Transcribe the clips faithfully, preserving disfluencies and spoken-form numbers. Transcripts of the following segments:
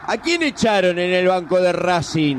¿A quién echaron en el banco de Racing?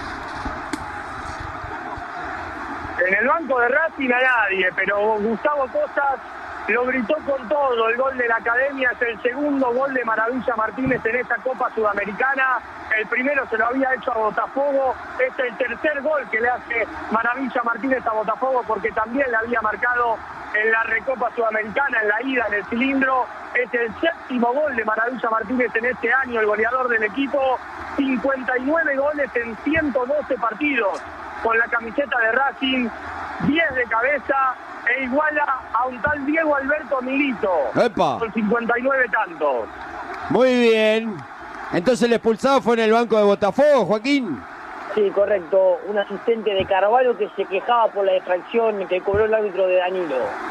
En el banco de Racing a nadie, pero Gustavo Costas lo gritó con todo. El gol de la Academia es el segundo gol de Maravilla Martínez en esta Copa Sudamericana. El primero se lo había hecho a Botafogo. Es el tercer gol que le hace Maravilla Martínez a Botafogo, porque también le había marcado en la Recopa Sudamericana, en la ida, en el cilindro. Es el séptimo gol de Maravilla Martínez en este año, el goleador del equipo. cincuenta y nueve goles en ciento doce partidos con la camiseta de Racing, diez de cabeza, e iguala a un tal Diego Alberto Milito. ¡Epa! Con cincuenta y nueve tantos. Muy bien. Entonces el expulsado fue en el banco de Botafogo, Joaquín. Sí, correcto. Un asistente de Carvalho que se quejaba por la infracción que cobró el árbitro de Danilo.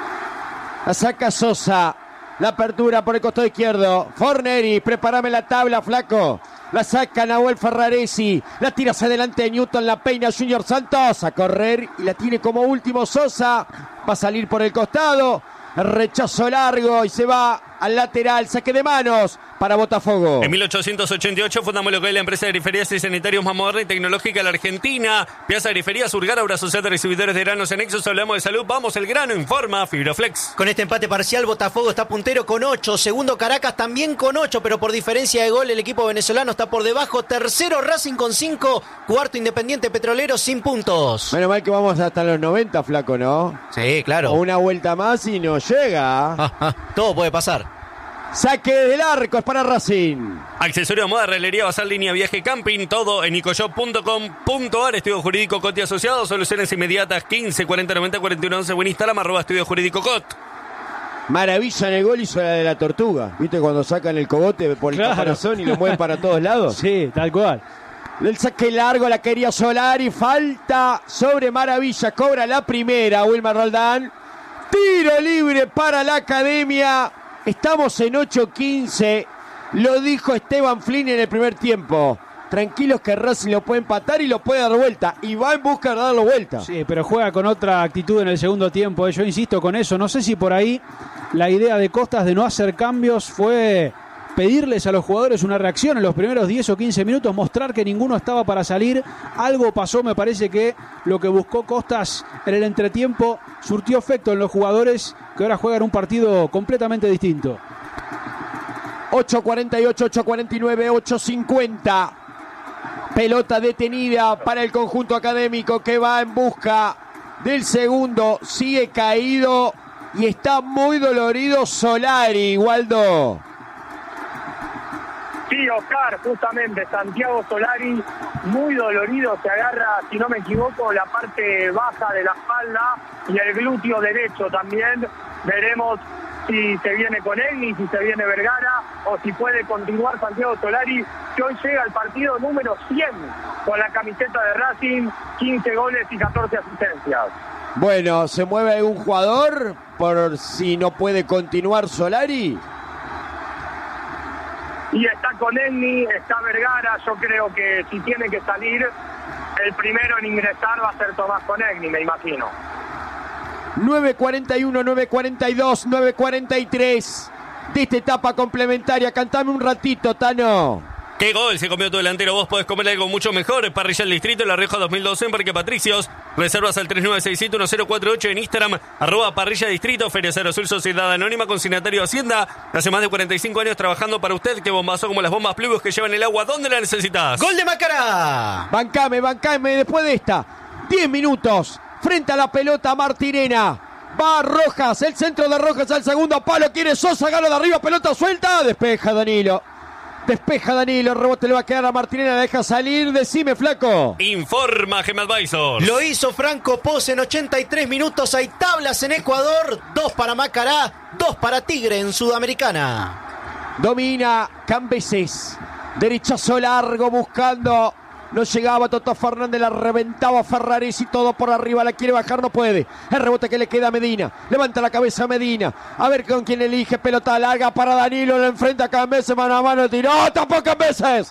La saca Sosa. La apertura por el costado izquierdo. Forneri, prepárame la tabla, flaco. La saca Nahuel Ferraresi. La tira hacia adelante de Newton, la peina Junior Santos. A correr y la tiene como último Sosa. Va a salir por el costado. Rechazo largo y se va al lateral. Saque de manos para Botafogo. En mil ochocientos ochenta y ocho fundamos lo que es la empresa de griferías y sanitarios más moderna y tecnológica de la Argentina. Piazza Griferías, Urgara, obra social de distribuidores de granos en Nexus. Hablamos de salud. Vamos, el grano informa Fibroflex. Con este empate parcial, Botafogo está puntero con ocho. Segundo, Caracas también con ocho, pero por diferencia de gol el equipo venezolano está por debajo. Tercero, Racing con cinco. Cuarto, Independiente Petrolero sin puntos. Menos mal que vamos hasta los noventa, flaco, ¿no? Sí, claro. O una vuelta más y no llega. Todo puede pasar. Saque del arco, es para Racing. Accesorio de moda, realería, bazar, línea, viaje, camping, todo en icoshop punto com punto a r. Estudio Jurídico Cot y Asociados, soluciones inmediatas, quince cuarenta noventa cuarenta y uno once. Buen Instagram, arroba Estudio Jurídico Cot. Maravilla en el gol hizo la de la tortuga. ¿Viste cuando sacan el cogote por el Claro. caparazón y lo mueven para todos lados? Sí, tal cual. El saque largo la quería Solari. Falta sobre Maravilla. Cobra la primera Wilmar Roldán. Tiro libre para la Academia. Estamos en ocho quince. Lo dijo Esteban Flini en el primer tiempo. Tranquilos que Racing lo puede empatar y lo puede dar vuelta. Y va en busca de darlo vuelta. Sí, pero juega con otra actitud en el segundo tiempo. Yo insisto con eso. No sé si por ahí la idea de Costas de no hacer cambios fue pedirles a los jugadores una reacción en los primeros diez o quince minutos, mostrar que ninguno estaba para salir. Algo pasó, me parece que lo que buscó Costas en el entretiempo surtió efecto en los jugadores que ahora juegan un partido completamente distinto. ocho cuarenta y ocho, ocho cuarenta y nueve, ocho cincuenta. Pelota detenida para el conjunto académico que va en busca del segundo. Sigue caído y está muy dolorido Solari, Waldo. Sí, Oscar, justamente Santiago Solari, muy dolorido, se agarra, si no me equivoco, la parte baja de la espalda y el glúteo derecho también. Veremos si se viene con Egni, si se viene Vergara o si puede continuar Santiago Solari, que hoy llega al partido número cien con la camiseta de Racing, quince goles y catorce asistencias. Bueno, ¿se mueve algún jugador por si no puede continuar Solari? Y está con Egni, está Vergara. Yo creo que si tiene que salir, el primero en ingresar va a ser Tomás Conegni, me imagino. nueve cuarenta y uno, nueve cuarenta y dos, nueve cuarenta y tres de esta etapa complementaria. Cantame un ratito, Tano. ¡Qué gol! Se comió tu delantero. Vos podés comer algo mucho mejor. Parrilla El Distrito, La Rioja dos mil doce en Parque Patricios. Reservas al tres nueve seis siete uno cero cuatro ocho en Instagram, arroba Parrilla Distrito. Feria Cero Sur, Sociedad Anónima, consignatario de Hacienda. Hace más de cuarenta y cinco años trabajando para usted. Que bombazo como las bombas Pluvio que llevan el agua donde la necesitas. ¡Gol de Macará! Bancame, bancame después de esta. diez minutos. Frente a la pelota Martirena. Va Rojas, el centro de Rojas al segundo palo. Quiere Sosa, gana de arriba, pelota suelta. Despeja Danilo. Despeja Danilo, el rebote le va a quedar a Martinena, la deja salir, decime, flaco. Informa Gem Advisor. Lo hizo Franco Pos en ochenta y tres minutos, hay tablas en Ecuador, dos para Macará, dos para Tigre en Sudamericana. Domina Cambeses, derechazo largo buscando, no llegaba Toto Fernández, la reventaba Ferraresi, todo por arriba, la quiere bajar, no puede. El rebote que le queda a Medina, levanta la cabeza a Medina, a ver con quién elige, pelota larga para Danilo, lo enfrenta a Cambeses, mano a mano, tiró, tampoco Cambeses.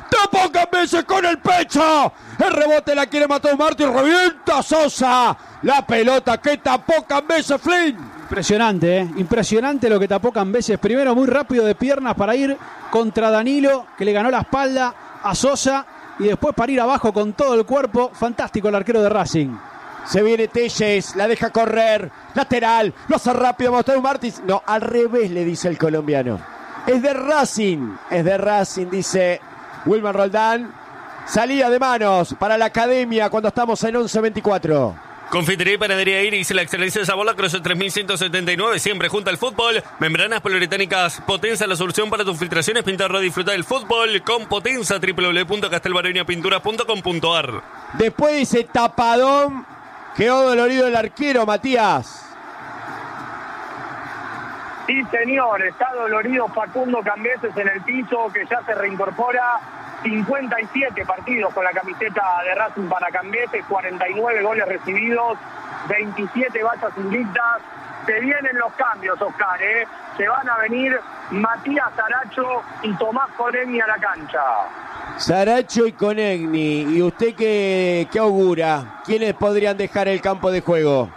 Tapó Cambeses con el pecho. El rebote la quiere matar Martín. Revienta Sosa. La pelota que tapó Cambeses, Flynn. Impresionante, ¿eh? Impresionante lo que tapó Cambeses. Primero muy rápido de piernas para ir contra Danilo, que le ganó la espalda a Sosa. Y después para ir abajo con todo el cuerpo. Fantástico el arquero de Racing. Se viene Telles, la deja correr. Lateral, lo hace rápido Maustau Martins. No, al revés le dice el colombiano. Es de Racing, es de Racing, dice Wilmer Roldán. Salida de manos para la academia cuando estamos en once veinticuatro. Confitería y Panadería Iris, la excelencia de sabor, la Cruz tres mil ciento setenta y nueve, siempre junto al fútbol. Membranas poliuretánicas Potenza, la solución para tus filtraciones. Pintarlo, disfrutar del fútbol con Potenza. doble u doble u doble u punto castelbaronia pinturas punto com punto a r. Después de ese tapadón, quedó dolorido el arquero, Matías. Sí, señor, está dolorido Facundo Cambeses en el piso, que ya se reincorpora. cincuenta y siete partidos con la camiseta de Racing para Cambeses, cuarenta y nueve goles recibidos, veintisiete bajas invictas. Se vienen los cambios, Oscar, ¿eh? Se van a venir Matías Saracho y Tomás Conegni a la cancha. Saracho y Conegni. ¿Y usted qué, qué augura? ¿Quiénes podrían dejar el campo de juego?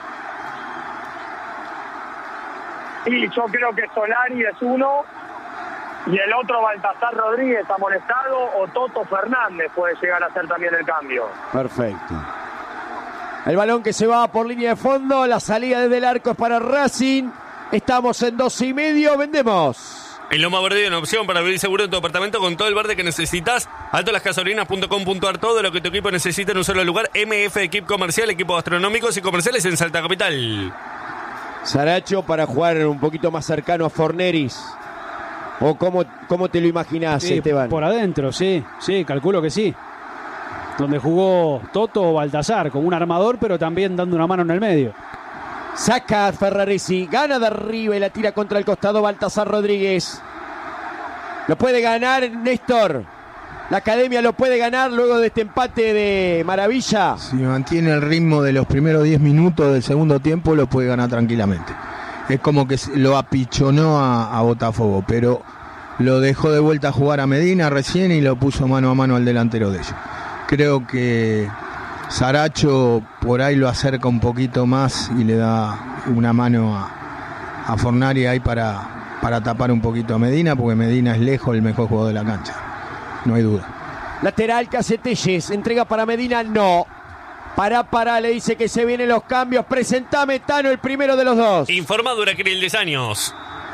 Sí, yo creo que Solari es uno. Y el otro, Baltasar Rodríguez, amonestado, o Toto Fernández puede llegar a hacer también el cambio. Perfecto. El balón que se va por línea de fondo, la salida desde el arco es para Racing. Estamos en dos y medio, vendemos. En Loma Verde, una opción para vivir seguro en tu apartamento con todo el verde que necesitas. alto las gasolinas punto com punto a r, todo lo que tu equipo necesita en un solo lugar. M F Equip Comercial, equipos gastronómicos y comerciales en Salta Capital. Saracho para jugar un poquito más cercano a Forneris. ¿O cómo, cómo te lo imaginás, Sí, Esteban? por adentro, sí, sí, calculo que sí. Donde jugó Toto o Baltasar, como un armador, pero también dando una mano en el medio. Saca a Ferraresi, gana de arriba y la tira contra el costado Baltasar Rodríguez. Lo puede ganar Néstor. La academia lo puede ganar luego de este empate de Maravilla. Si mantiene el ritmo de los primeros diez minutos del segundo tiempo, lo puede ganar tranquilamente. Es como que lo apichonó a, a Botafogo, pero lo dejó de vuelta a jugar a Medina recién y lo puso mano a mano al delantero de ellos. Creo que Saracho por ahí lo acerca un poquito más y le da una mano a, a Fornari ahí para, para tapar un poquito a Medina, porque Medina es lejos el mejor jugador de la cancha, no hay duda. Lateral que hace Telles, entrega para Medina, no. Para, para, le dice que se vienen los cambios. Presentame, Tano, el primero de los dos. Informa Duracril diez años.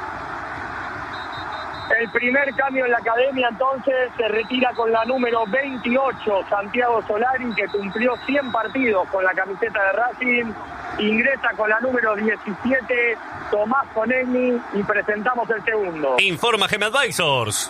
El primer cambio en la academia, entonces, se retira con la número veintiocho, Santiago Solari, que cumplió cien partidos con la camiseta de Racing. Ingresa con la número diecisiete, Tomás Conegni, y presentamos el segundo. Informa Gem Advisors.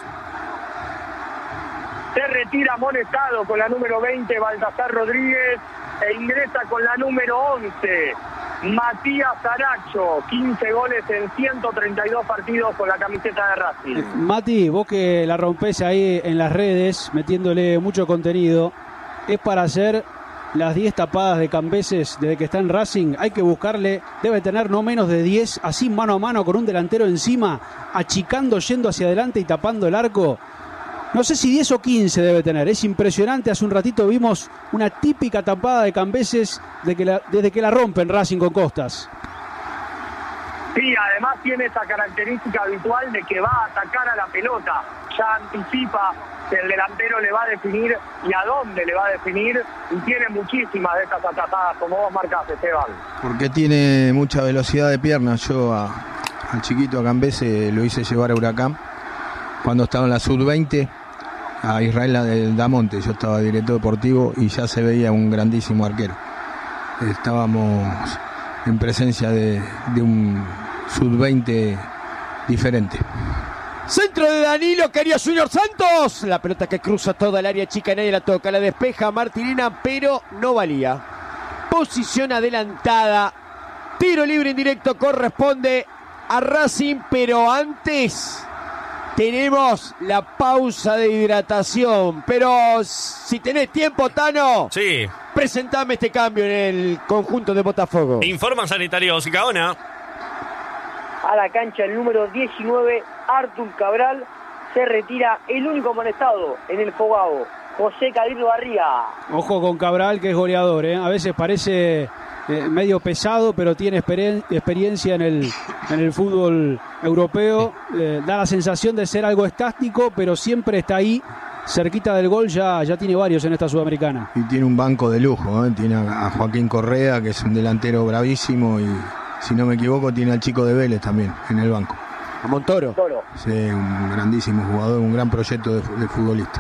Se retira amonestado con la número veinte, Baltasar Rodríguez, e ingresa con la número once, Matías Saracho, quince goles en ciento treinta y dos partidos con la camiseta de Racing. Mati, vos que la rompés ahí en las redes, metiéndole mucho contenido, es para hacer las diez tapadas de Cambeses desde que está en Racing. Hay que buscarle, debe tener no menos de diez, así mano a mano con un delantero encima, achicando, yendo hacia adelante y tapando el arco. No sé si diez o quince debe tener, es impresionante. Hace un ratito vimos una típica tapada de Cambeses de que la, desde que la rompen Racing con Costas. Sí, además tiene esa característica habitual de que va a atacar a la pelota. Ya anticipa que el delantero le va a definir y a dónde le va a definir. Y tiene muchísimas de estas atajadas, como vos marcás, Esteban. Porque tiene mucha velocidad de piernas. Yo a, al chiquito a Cambeses lo hice llevar a Huracán cuando estaba en la sub veinte. A Israel del Damonte, yo estaba director deportivo y ya se veía un grandísimo arquero. Estábamos en presencia de, de un sub veinte diferente. Centro de Danilo, quería Junior Santos. La pelota que cruza toda el área chica, nadie la toca, la despeja Martirena, pero no valía. Posición adelantada, tiro libre indirecto corresponde a Racing, pero antes tenemos la pausa de hidratación. Pero si tenés tiempo, Tano, sí, presentame este cambio en el conjunto de Botafogo. Informa Sanitarios Gaona. A la cancha el número diecinueve, Artur Cabral. Se retira el único molestado en el Fogao, José Cadillo Barría. Ojo con Cabral, que es goleador, ¿eh? A veces parece eh, medio pesado, pero tiene experien- experiencia en el, en el fútbol europeo. Eh, da la sensación de ser algo estático, pero siempre está ahí, cerquita del gol. Ya, ya tiene varios en esta Sudamericana. Y tiene un banco de lujo, ¿eh? Tiene a, a Joaquín Correa, que es un delantero bravísimo, y si no me equivoco tiene al chico de Vélez también en el banco. A Montoro. Toro. Sí, un grandísimo jugador, un gran proyecto de, de futbolista.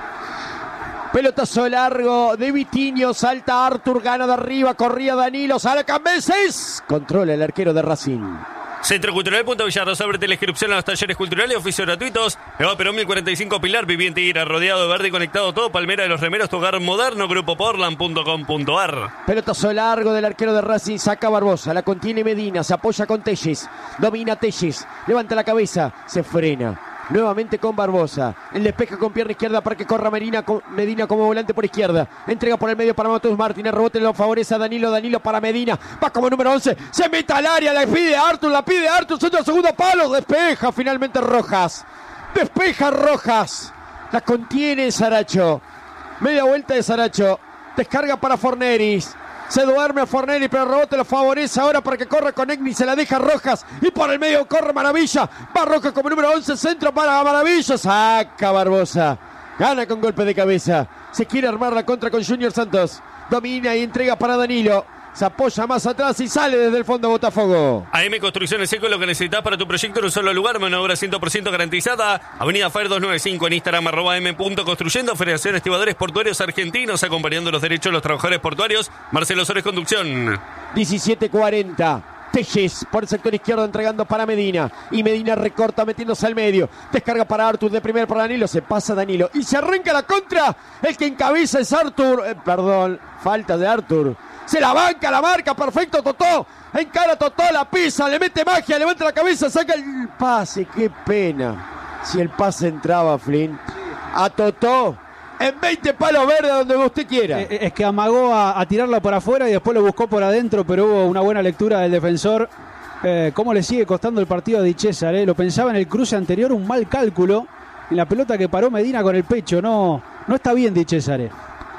Pelotazo largo de Vitinho, salta Artur, gana de arriba, corría Danilo, sale Cambeses, controla el arquero de Racing. Centro Cultural Punta Villarros, ábrete la inscripción a los talleres culturales, oficios gratuitos. Eva Perón mil cuarenta y cinco Pilar, viviente Ira, rodeado de verde y conectado todo. Palmera de los Remeros, tu hogar moderno, grupo portland punto com punto ar. Pelotazo largo del arquero de Racing, saca Barbosa, la contiene Medina, se apoya con Telles, domina Telles, levanta la cabeza, se frena. Nuevamente con Barbosa, el despeje con pierna izquierda para que corra Medina, Medina como volante por izquierda, entrega por el medio para Matheus Martínez, rebote lo favorece a Danilo, Danilo para Medina, va como número once, se mete al área, la pide Artur, la pide Artur, centro al segundo palo, despeja finalmente Rojas, despeja Rojas, la contiene Saracho, media vuelta de Saracho, descarga para Forneris. Se duerme a Fornelli, pero el rebote lo favorece ahora para que corra con Egni, se la deja Rojas y por el medio corre Maravilla. Va Rojas como número once, centro para Maravilla, saca Barbosa. Gana con golpe de cabeza. Se quiere armar la contra con Junior Santos. Domina y entrega para Danilo. Se apoya más atrás y sale desde el fondo Botafogo. A M Construcciones Seco, lo que necesitas para tu proyecto en un solo lugar, mano de obra cien por ciento garantizada. Avenida Fair doscientos noventa y cinco en Instagram, arroba m punto construyendo. Federación Estibadores Portuarios Argentinos, acompañando los derechos de los trabajadores portuarios. Marcelo Sores, conducción. diecisiete cuarenta. Telles por el sector izquierdo entregando para Medina. Y Medina recorta metiéndose al medio. Descarga para Artur, de primer para Danilo. Se pasa Danilo. Y se arranca la contra. El que encabeza es Artur. Eh, perdón, falta de Artur. Se la banca, la marca, perfecto Totó. Encara Totó, la pisa, le mete magia, levanta la cabeza, saca el pase. Qué pena. Si el pase entraba, Flynn. A Totó. En veinte palos verdes donde usted quiera. Eh, es que amagó a, a tirarla por afuera y después lo buscó por adentro, pero hubo una buena lectura del defensor. Eh, ¿Cómo le sigue costando el partido a Di César? Eh? Lo pensaba en el cruce anterior, un mal cálculo. En la pelota que paró Medina con el pecho. No, no está bien Di César. Eh.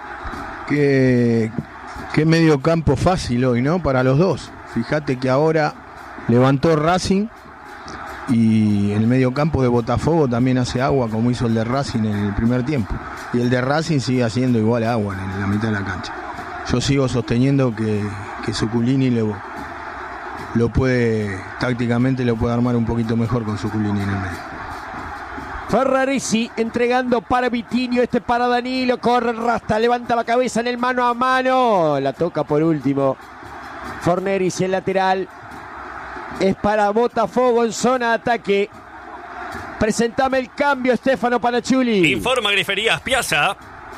Qué, qué medio campo fácil hoy, ¿no? Para los dos. Fíjate que ahora levantó Racing y el medio campo de Botafogo también hace agua, como hizo el de Racing en el primer tiempo. Y el de Racing sigue haciendo igual agua en la mitad de la cancha. Yo sigo sosteniendo que, que Suculini le, lo puede, tácticamente lo puede armar un poquito mejor con Suculini en el medio. Ferraresi entregando para Vitinho, este para Danilo, corre Rasta, levanta la cabeza en el mano a mano, la toca por último Forneris, el lateral es para Botafogo en zona de ataque. Presentame el cambio, Stefano Panacciuli. Informa Griferías Piazza.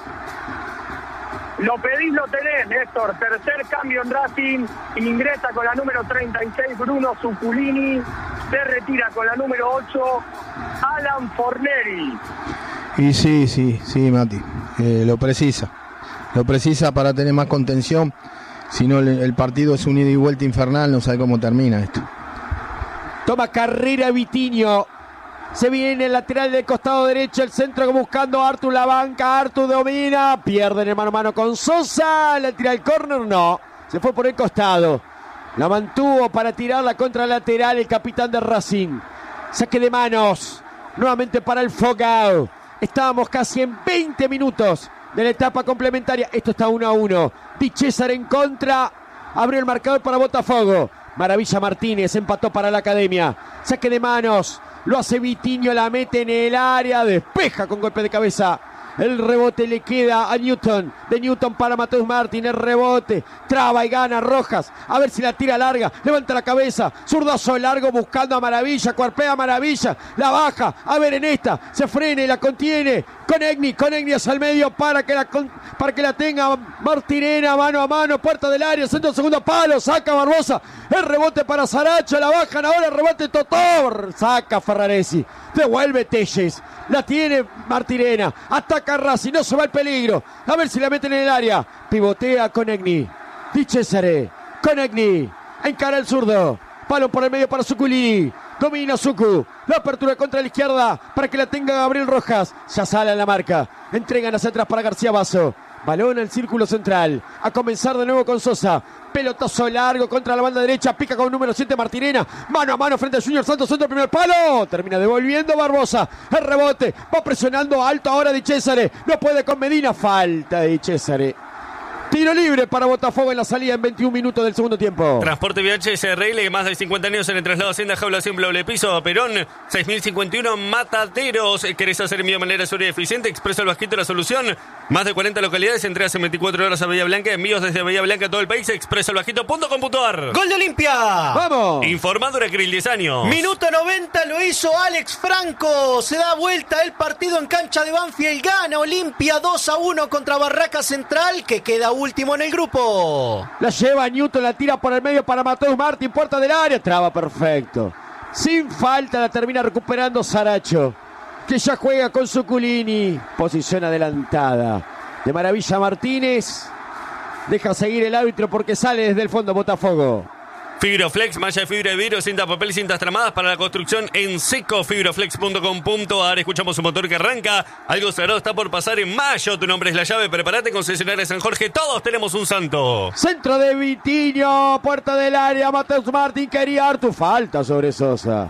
Lo pedís, lo tenés, Néstor. Tercer cambio en Racing. Ingresa con la número treinta y seis, Bruno Zuculini. Se retira con la número ocho, Alan Forneri. Y sí, sí, sí, Mati. Eh, lo precisa. Lo precisa para tener más contención. Si no, el partido es un ida y vuelta infernal. No sabe cómo termina esto. Toma carrera Vitinho. Se viene el lateral del costado derecho, el centro buscando a Artur, la banca, Artur domina, pierde en el mano a mano con Sosa, le tira el córner, no, se fue por el costado, la mantuvo para tirar la contralateral el capitán de Racing, saque de manos, nuevamente para el Fogao, estábamos casi en veinte minutos de la etapa complementaria, esto está uno a uno, Di César en contra, abrió el marcador para Botafogo, Maravilla Martínez empató para la Academia, saque de manos, lo hace Vitinho, la mete en el área, despeja con golpe de cabeza. El rebote le queda a Newton. De Newton para Matheus Martínez. Rebote. Traba y gana Rojas. A ver si la tira larga. Levanta la cabeza. Zurdazo largo buscando a Maravilla. Cuarpea a Maravilla. La baja. A ver en esta. Se frena y la contiene. Con Egni. Con Egni hacia el medio para que la, para que la tenga Martirena. Mano a mano. Puerta del área. Centro segundo palo. Saca Barbosa. El rebote para Saracho. La bajan ahora. El rebote Totó. Saca Ferraresi. Devuelve Telles. La tiene Martirena. Ataca a Racing. No se va el peligro. A ver si la meten en el área. Pivotea con Egni. Di César. Con Egni. Encara el zurdo. Palo por el medio para Zuculini. Domina Suku. La apertura contra la izquierda para que la tenga Gabriel Rojas. Ya sale en la marca. Entregan hacia atrás para García Basso. Balón al círculo central. A comenzar de nuevo con Sosa. Pelotazo largo contra la banda derecha. Pica con número siete Martirena. Mano a mano frente a Junior Santos. Centro primer palo. Termina devolviendo Barbosa. El rebote. Va presionando alto ahora Di Cesare. No puede con Medina. Falta de Di Cesare. Tiro libre para Botafogo en la salida en veintiún minutos del segundo tiempo. Transporte V H S R L, más de cincuenta años en el traslado Hacienda Jaula Siempre Doble Piso, Perón, seis mil cincuenta y uno Mataderos. ¿Querés hacer envío de manera segura y eficiente? Expreso El Vasquito, la solución. Más de cuarenta localidades, entregas en veinticuatro horas a Bahía Blanca, envíos desde Bahía Blanca a todo el país. expreso el vasquito punto com punto a r. ¡Gol de Olimpia! ¡Vamos! Informado Acryl, diez años. Minuto noventa lo hizo Alex Franco. Se da vuelta el partido en cancha de Banfield. Gana Olimpia dos a uno contra Barraca Central, que queda último en el grupo. La lleva Newton, la tira por el medio para Mateus Martín, puerta del área, traba perfecto. Sin falta la termina recuperando Saracho, que ya juega con Suculini. Posición adelantada de Maravilla Martínez. Deja seguir el árbitro porque sale desde el fondo Botafogo. Fibroflex, malla de fibra de vidrio, cinta papel, cintas tramadas para la construcción en seco. Fibroflex punto com punto a r. Escuchamos un motor que arranca. Algo sagrado está por pasar en mayo. Tu nombre es la llave. Prepárate, concesionaria San Jorge. Todos tenemos un santo. Centro de Vitinho. Puerta del área. Mateus Martín quería Artu. Falta sobre Sosa.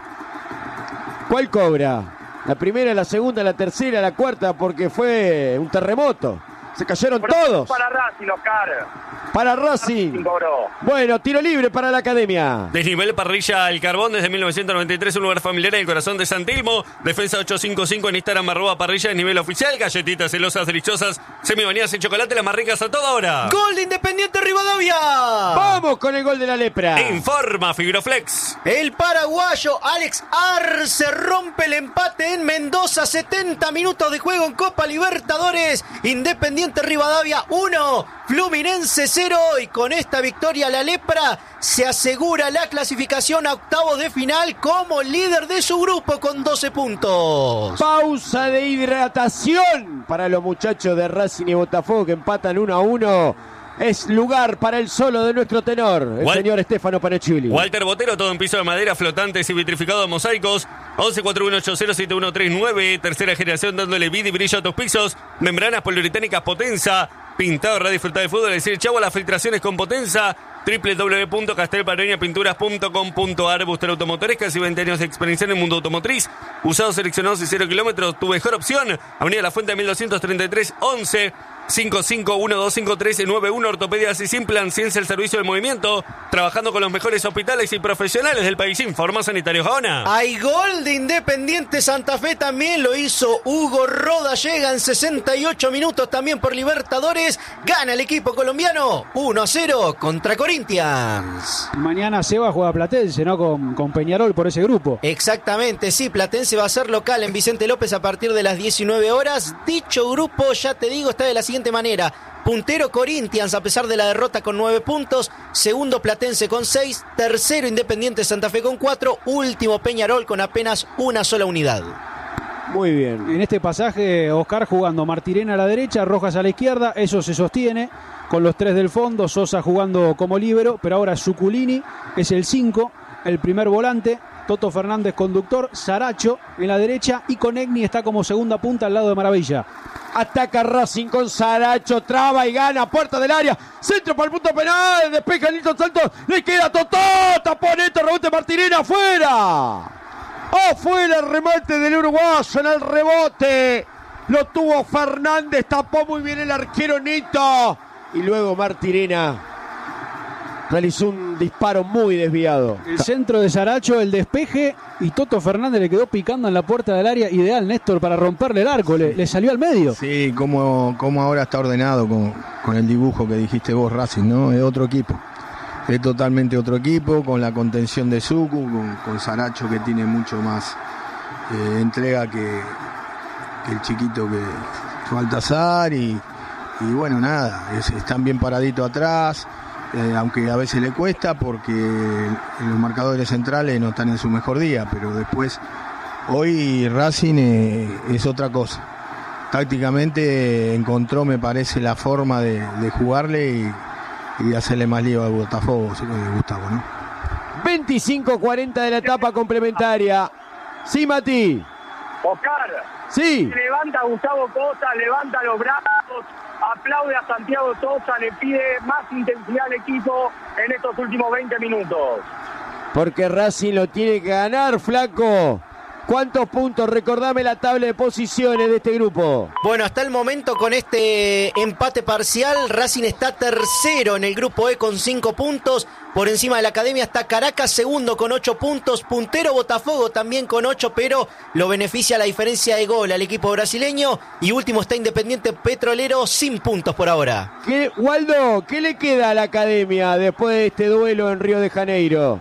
¿Cuál cobra? La primera, la segunda, la tercera, la cuarta, porque fue un terremoto. Se cayeron Pero todos. Para Racing, Oscar. Para Racing. Bueno, tiro libre para la academia. Desnivel parrilla al carbón desde mil novecientos noventa y tres, un lugar familiar en el corazón de San Telmo. Defensa ochocientos cincuenta y cinco en Instagram, arroba parrilla desnivel oficial. Galletitas celosas, deliciosas, semibañadas en chocolate, las más ricas a toda hora. ¡Gol de Independiente Rivadavia! Vamos con el gol de la lepra. Informa Fibroflex. El paraguayo Alex Arce rompe el empate en Mendoza. setenta minutos de juego en Copa Libertadores. Independiente Rivadavia uno, Fluminense cero, y con esta victoria la lepra se asegura la clasificación a octavos de final como líder de su grupo con doce puntos. Pausa de hidratación para los muchachos de Racing y Botafogo que empatan uno a uno. Es lugar para el solo de nuestro tenor, el Wal- señor Stefano Panechili. Walter Botero, todo en piso de madera, flotantes y vitrificados de mosaicos. once cuatro uno ocho cero siete uno tres nueve. Tercera generación dándole vida y brillo a tus pisos. Membranas poliuretánicas Potenza. Pintado para disfrutar de fútbol. Es decir, chavo, las filtraciones con Potenza. doble u doble u doble u punto castelpareña pinturas punto com punto a r. Buster Automotores, casi veinte años de experiencia en el mundo automotriz. Usados, seleccionados y cero kilómetros. Tu mejor opción. Avenida La Fuente mil doscientos treinta y tres, once cinco cinco uno dos cinco tres nueve uno. Ortopedias y Simplan, ciencia al servicio del movimiento. Trabajando con los mejores hospitales y profesionales del país. Informa Sanitario Jaona. Hay gol de Independiente Santa Fe, también lo hizo Hugo Roda. Llega en sesenta y ocho minutos también por Libertadores. Gana el equipo colombiano uno a cero contra Corinthians. Mañana Seba juega Platense, ¿no? Con, con Peñarol por ese grupo. Exactamente, sí, Platense va a ser local en Vicente López a partir de las diecinueve horas. Dicho grupo, ya te digo, está de la siguiente manera. Puntero Corinthians a pesar de la derrota con nueve puntos. Segundo Platense con seis. Tercero Independiente Santa Fe con cuatro. Último Peñarol con apenas una sola unidad. Muy bien. En este pasaje, Oscar jugando Martirena a la derecha, Rojas a la izquierda, eso se sostiene con los tres del fondo, Sosa jugando como líbero, pero ahora Suculini es el cinco, el primer volante, Toto Fernández conductor, Saracho en la derecha y Conegni está como segunda punta al lado de Maravilla. Ataca Racing con Saracho, traba y gana, puerta del área, centro para el punto penal, despeja Nilton Santos, le queda Totó, tapón esto, rebote Martirena, afuera. Afuera el remate del uruguayo en el rebote. Lo tuvo Fernández, tapó muy bien el arquero Nito. Y luego Martirena realizó un disparo muy desviado. El centro de Saracho, el despeje y Toto Fernández le quedó picando en la puerta del área. Ideal, Néstor, para romperle el arco, le, le salió al medio. Sí, como, como ahora está ordenado con, con el dibujo que dijiste vos, Racing, ¿no? Es otro equipo. Es totalmente otro equipo, con la contención de Suku, con, con Saracho que tiene mucho más eh, entrega que, que el chiquito que Baltazar y, y bueno, nada, es, están bien paraditos atrás, eh, aunque a veces le cuesta porque los marcadores centrales no están en su mejor día, pero después hoy Racing eh, es otra cosa. Tácticamente encontró, me parece, la forma de, de jugarle y y hacerle más lío a Botafogo, Gustavo, ¿no? veinticinco cuarenta de la etapa complementaria. Sí, Mati. Oscar. Sí. Levanta a Gustavo Costa, levanta los brazos, aplaude a Santiago Sosa, le pide más intensidad al equipo en estos últimos veinte minutos. Porque Racing lo tiene que ganar, flaco. ¿Cuántos puntos? Recordame la tabla de posiciones de este grupo. Bueno, hasta el momento con este empate parcial, Racing está tercero en el grupo E con cinco puntos. Por encima de la Academia está Caracas, segundo con ocho puntos. Puntero Botafogo también con ocho, pero lo beneficia la diferencia de gol al equipo brasileño. Y último está Independiente Petrolero sin puntos por ahora. ¿Qué, Waldo, ¿qué le queda a la Academia después de este duelo en Río de Janeiro?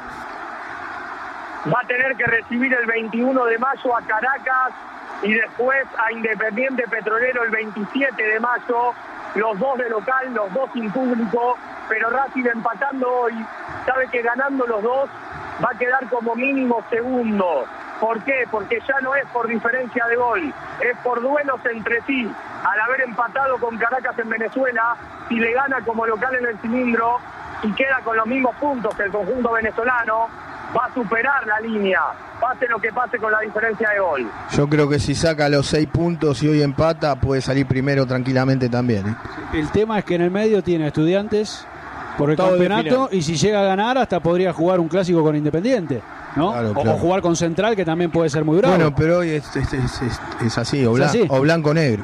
Va a tener que recibir el veintiuno de mayo a Caracas y después a Independiente Petrolero el veintisiete de mayo, los dos de local, los dos sin público, pero Racing empatando hoy, sabe que ganando los dos va a quedar como mínimo segundo. ¿Por qué? Porque ya no es por diferencia de gol, es por duelos entre sí. Al haber empatado con Caracas en Venezuela, si le gana como local en el cilindro y queda con los mismos puntos que el conjunto venezolano, va a superar la línea, pase lo que pase con la diferencia de gol. Yo creo que si saca los seis puntos y hoy empata, puede salir primero tranquilamente también, ¿eh? El tema es que en el medio tiene a Estudiantes por el Todo campeonato y si llega a ganar hasta podría jugar un clásico con Independiente, ¿no? Claro, o, claro. o jugar con Central, que también puede ser muy bravo. Bueno, pero hoy es, es, es, es, es así, o, Es blan- así. o blanco-negro.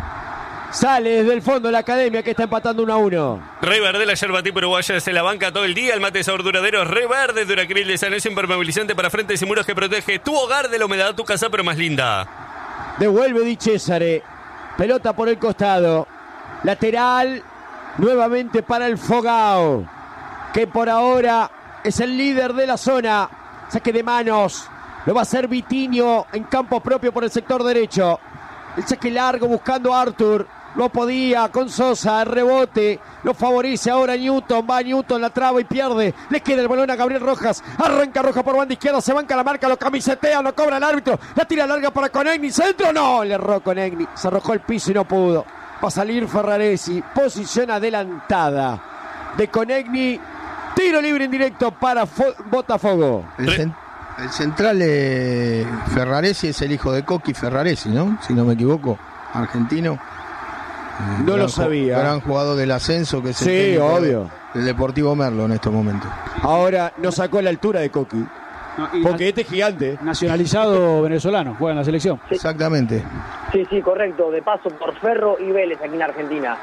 Sale desde el fondo la Academia que está empatando uno a uno. Rey Verde, la yerba tipo uruguaya se la banca todo el día. El mate de sabor duradero Rey Verde, Duracril de Sanois, impermeabilizante para frentes y muros que protege tu hogar de la humedad, tu casa pero más linda. Devuelve Di Cesare. Pelota por el costado. Lateral. Nuevamente para el Fogao, que por ahora es el líder de la zona. Saque de manos. Lo va a hacer Vitinho en campo propio por el sector derecho. El saque largo buscando a Arthur. No podía con Sosa, el rebote, lo favorece ahora Newton, va Newton, la traba y pierde, le queda el balón a Gabriel Rojas, arranca Rojas por banda izquierda, se banca la marca, lo camisetea, lo cobra el árbitro, la tira larga para Conegni, centro, no, le erró Conegni, se arrojó el piso y no pudo, va a salir Ferraresi, posición adelantada de Conegni, tiro libre indirecto para Fo- Botafogo. El, cen- el central de Ferraresi es el hijo de Coqui Ferraresi, ¿no? Si no me equivoco, argentino. Eh, No lo gran ju- sabía. Gran jugador del ascenso que es el Sí, técnico obvio. del Deportivo Merlo en estos momentos. Ahora no sacó la altura de Coqui, No, y porque este es gigante. nacionalizado venezolano, juega en la selección. Exactamente. Sí, sí, correcto. De paso por Ferro y Vélez aquí en Argentina.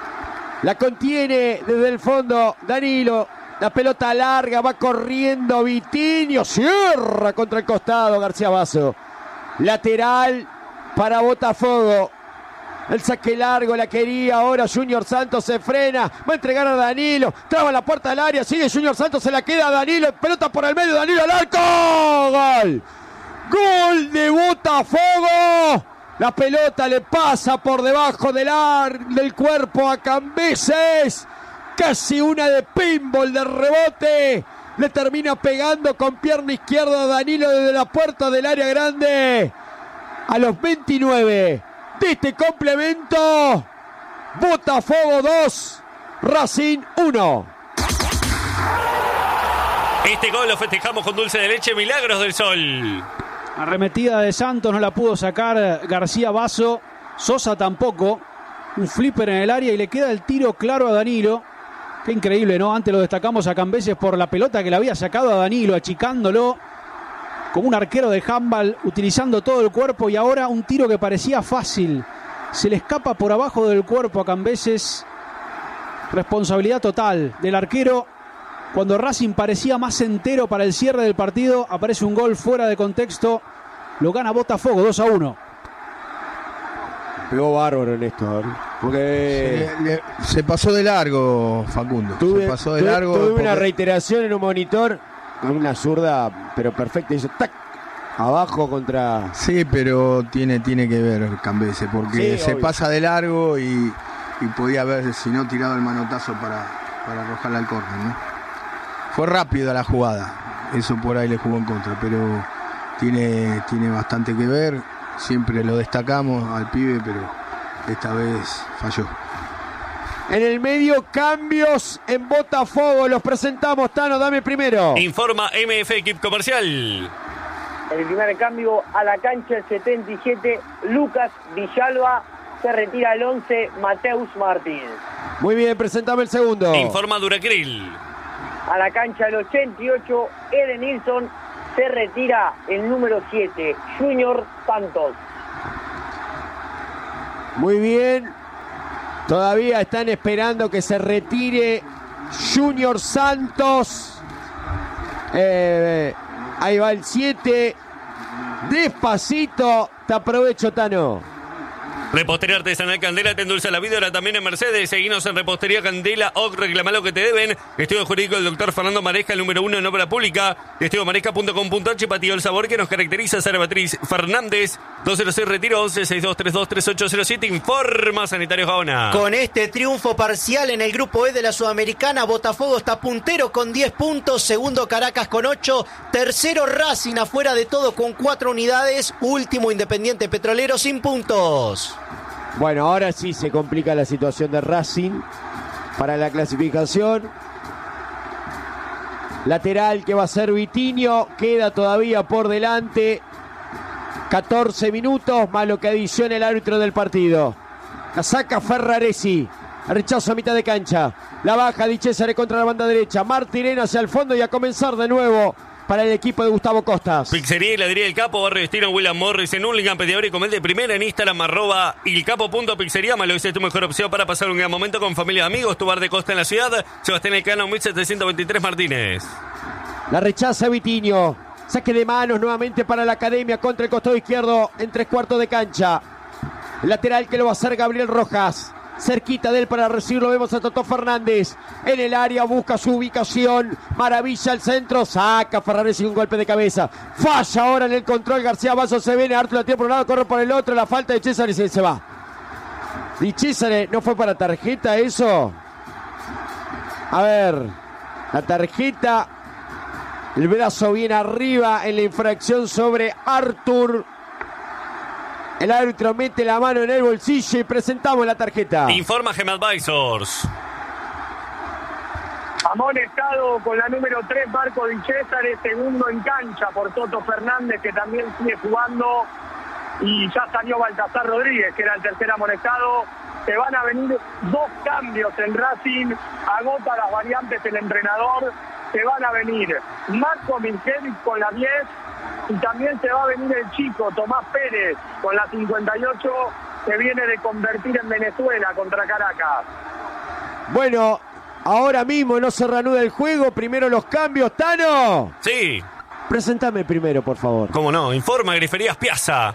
La contiene desde el fondo Danilo. La pelota larga, va corriendo Vitinho. Cierra contra el costado García Basso. Lateral para Botafogo. El saque largo la quería ahora Junior Santos, se frena, va a entregar a Danilo, traba la puerta del área, sigue Junior Santos, se la queda a Danilo, pelota por el medio, Danilo al arco, gol, gol de Botafogo, la pelota le pasa por debajo del, ar, del cuerpo a Cambeses, casi una de pinball de rebote, le termina pegando con pierna izquierda a Danilo desde la puerta del área grande, a los veintinueve de este complemento. Botafogo dos, Racing uno. Este gol lo festejamos con dulce de leche Milagros del Sol. Arremetida de Santos, no la pudo sacar García Basso. Sosa tampoco. Un flipper en el área y le queda el tiro claro a Danilo. Qué increíble, ¿no? Antes lo destacamos a Cambeses por la pelota que le había sacado a Danilo, achicándolo como un arquero de handball, utilizando todo el cuerpo, y ahora un tiro que parecía fácil. Se le escapa por abajo del cuerpo a Cambeses. Responsabilidad total del arquero. Cuando Racing parecía más entero para el cierre del partido, aparece un gol fuera de contexto. Lo gana Botafogo dos a uno. Pegó bárbaro en esto, porque Se, le- se pasó de largo, Facundo. tuve, se pasó de tuve- largo. tuve una porque- reiteración en un monitor con una zurda, pero perfecta, hizo tac, abajo contra... Sí, pero tiene, tiene que ver Cambese, porque Sí, se obvio. pasa de largo y, y podía haber, si no, tirado el manotazo para, para arrojarla al córner, ¿no? Fue rápida la jugada, eso por ahí le jugó en contra, pero tiene, tiene bastante que ver. Siempre lo destacamos al pibe, pero esta vez falló. En el medio, cambios en Botafogo. Los presentamos, Tano, dame primero. Informa M F Equip Comercial. El primer cambio a la cancha, el setenta y siete, Lucas Villalba. Se retira el once, Mateus Martín. Muy bien, presentame el segundo. Informa Duracril. A la cancha, el ochenta y ocho, Eden Nilsson. Se retira el número siete, Junior Santos. Muy bien. Todavía están esperando que se retire Junior Santos. Eh, ahí va el siete. Despacito. Te aprovecho, Tano. Repostería Artesanal Candela te endulza la vida, ahora también en Mercedes. Seguinos en Repostería Candela o reclamá lo que te deben. Estudio jurídico del doctor Fernando Maresca, el número uno en obra pública. Estudio maresca punto com punto h, patillo el sabor que nos caracteriza. Sara Beatriz Fernández, dos cero seis Retiro, once sesenta y dos treinta y dos treinta y ocho cero siete. Informa Sanitario Gaona. Con este triunfo parcial en el grupo E de la Sudamericana, Botafogo está puntero con diez puntos, segundo Caracas con ocho, tercero Racing afuera de todo con cuatro unidades, último Independiente Petrolero sin puntos. Bueno, ahora sí se complica la situación de Racing para la clasificación. Lateral que va a ser Vitinho, queda todavía por delante. catorce minutos, más lo que adiciona el árbitro del partido. La saca Ferraresi, rechazo a mitad de cancha. La baja Di Cesare contra la banda derecha. Martirena hacia el fondo y a comenzar de nuevo para el equipo de Gustavo Costas. Pizzería y Heladería El Capo, Barrio Destino, William Morris en Hurlingham, pedidor y comer de primera en Instagram, arroba ilcapo.pizzería. Malo es tu mejor opción para pasar un gran momento con familia y amigos. Tu bar de costa en la ciudad. Sebastián Elcano, mil setecientos veintitrés Martínez. La rechaza Vitinho. Saque de manos nuevamente para la Academia contra el costado izquierdo en tres cuartos de cancha. El lateral que lo va a hacer Gabriel Rojas. Cerquita de él para recibirlo vemos a Totó Fernández en el área, busca su ubicación, maravilla el centro, saca Ferraresi un golpe de cabeza, falla ahora en el control García Basso, se viene Arturo, la tira por un lado, corre por el otro, la falta de César y se, se va. ¿Y César no fue para tarjeta eso? A ver, la tarjeta, el brazo viene arriba en la infracción sobre Artur. El árbitro mete la mano en el bolsillo y presentamos la tarjeta. Informa Gem Advisors. Amonestado con la número tres, Marco Di Cesare, segundo en cancha por Toto Fernández, que también sigue jugando. Y ya salió Baltasar Rodríguez, que era el tercer amonestado. Se van a venir dos cambios en Racing. Agota las variantes el entrenador. Se van a venir Marco Miljevic con la diez. Y también se va a venir el chico Tomás Pérez con la cincuenta y ocho, que viene de convertir en Venezuela contra Caracas. Bueno, ahora mismo no se reanuda el juego. Primero los cambios. ¡Tano! Sí. Presentame primero, por favor. ¿Cómo no? Informa Griferías Piazza.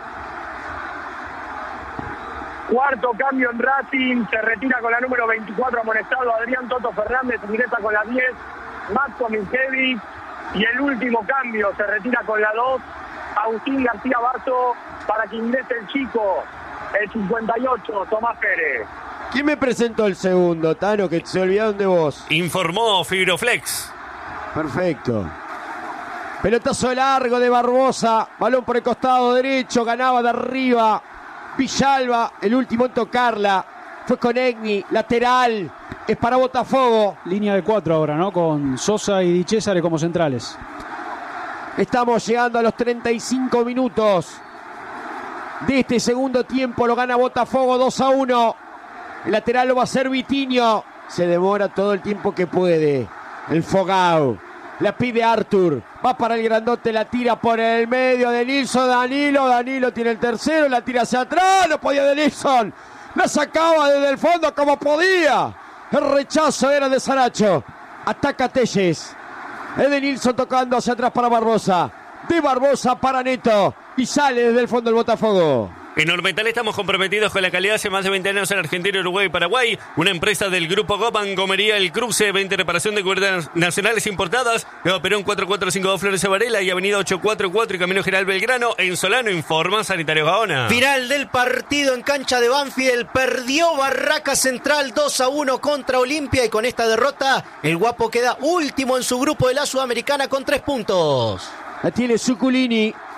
Cuarto cambio en Racing. Se retira con la número veinticuatro amonestado Adrián Toto Fernández. Ingresa con la diez, Marco Miljevic. Y el último cambio, se retira con la dos, Agustín García Basso, para que ingrese el chico, el cincuenta y ocho, Tomás Pérez. ¿Quién me presentó el segundo, Tano, que se olvidaron de vos? Informó Fibroflex. Perfecto. Pelotazo largo de Barbosa, balón por el costado derecho, ganaba de arriba Villalba, el último en tocarla, fue con Egni, lateral. Es para Botafogo. Línea de cuatro ahora, ¿no? Con Sosa y Di Cesare como centrales. Estamos llegando a los treinta y cinco minutos de este segundo tiempo. Lo gana Botafogo dos a uno. El lateral lo va a hacer Vitinho. Se demora todo el tiempo que puede. El Fogao. La pide Artur. Va para el grandote. La tira por el medio de Nilsson. Danilo. Danilo tiene el tercero. La tira hacia atrás. No podía de Nilsson. La sacaba desde el fondo como podía. El rechazo era de Saracho. Ataca Telles. Eden Nilsson tocando hacia atrás para Barbosa. De Barbosa para Neto. Y sale desde el fondo el Botafogo. En Ormetal estamos comprometidos con la calidad hace más de veinte años en Argentina, Uruguay y Paraguay. Una empresa del Grupo Gopan, Comería El Cruce, veinte reparación de cubiertas nacionales importadas. Nueva Perón cuatro cuatro cinco dos Flores de Varela y Avenida ocho cuatro cuatro y Camino General Belgrano. En Solano informa Sanitario Gaona. Final del partido en cancha de Banfield. Perdió Barraca Central dos a uno contra Olimpia y con esta derrota el Guapo queda último en su grupo de la Sudamericana con tres puntos. La tiene Zuculini.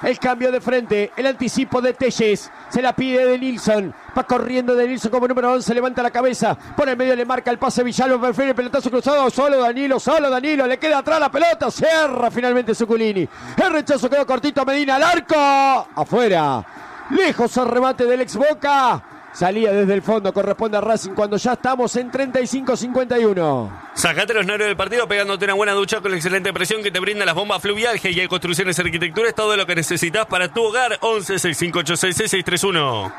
El cambio de frente, el anticipo de Telles. Se la pide de Nilsson. Va corriendo de Nilsson como número once. Levanta la cabeza. Por el medio le marca el pase Villalba. Prefiere el pelotazo cruzado. Solo Danilo, solo Danilo. Le queda atrás la pelota. Cierra finalmente Zuculini. El rechazo quedó cortito. Medina al arco. Afuera. Lejos el remate del ex Boca. Salía desde el fondo, corresponde a Racing cuando ya estamos en treinta y cinco cincuenta y uno. Sacate los nervios del partido pegándote una buena ducha con la excelente presión que te brinda las bombas Fluvial. G I A Construcciones y Arquitectura es todo lo que necesitas para tu hogar. once, sesenta y cinco ochenta y seis, seiscientos treinta y uno.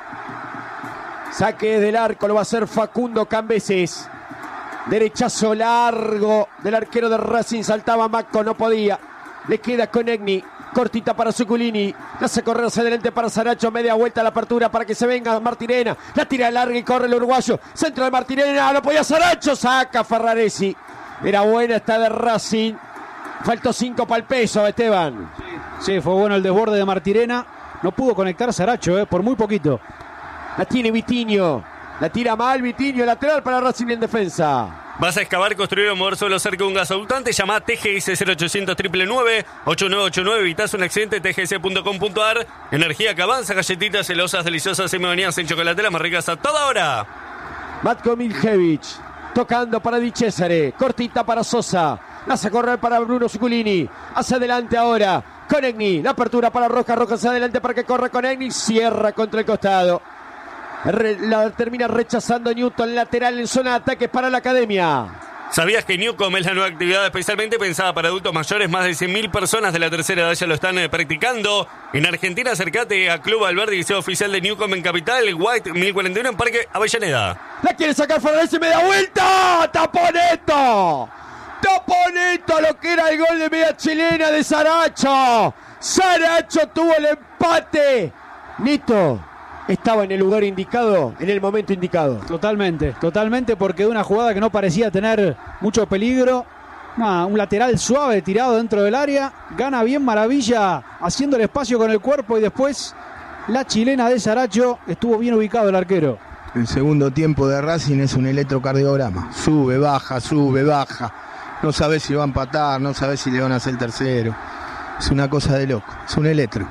Saque del arco, lo va a hacer Facundo Cambeses. Derechazo largo del arquero de Racing, saltaba Macco, no podía. Le queda Conegni. Cortita para Zuculini, la hace correr hacia adelante para Saracho, media vuelta a la apertura para que se venga Martirena, la tira larga y corre el uruguayo, centro de Martirena, no podía Saracho, saca Ferraresi, era buena esta de Racing, faltó cinco para el peso, Esteban. Sí, fue bueno el desborde de Martirena, no pudo conectar Saracho, eh, por muy poquito. La tiene Vitinho, la tira mal Vitinho, lateral para Racing en defensa. ¿Vas a excavar, construir o mover suelo cerca de un gasoductante? Llama a T G S cero ochocientos, nueve nueve nueve, ocho nueve ocho nueve. Evitas un accidente. T G S punto com punto a r. Energía que avanza. Galletitas celosas, deliciosas, semi-bañadas en chocolate, las más ricas a toda hora. Matko Miljevic tocando para Di Cesare. Cortita para Sosa. La hace correr para Bruno Zuculini. Hacia adelante ahora. Conegni. La apertura para Rojas. Rojas hacia adelante para que corra Conegni. Cierra contra el costado. Re, la termina rechazando Newton, lateral en zona de ataque para la academia. ¿Sabías que Newcom es la nueva actividad especialmente pensada para adultos mayores? Más de cien mil personas de la tercera edad ya lo están eh, practicando. En Argentina, acércate a Club Alberdi, liceo oficial de Newcom en Capital, White mil cuarenta y uno en Parque Avellaneda. La quiere sacar Fernández y media vuelta. ¡Taponeto! ¡Taponeto! Lo que era el gol de media chilena de Saracho. Saracho tuvo el empate. Nito estaba en el lugar indicado, en el momento indicado. Totalmente, totalmente, porque de una jugada que no parecía tener mucho peligro, nah, un lateral suave tirado dentro del área, gana bien Maravilla, haciendo el espacio con el cuerpo y después la chilena de Saracho, estuvo bien ubicado el arquero. El segundo tiempo de Racing es un electrocardiograma, sube, baja, sube, baja, no sabes si va a empatar, no sabes si le van a hacer el tercero, es una cosa de loco, es un electro.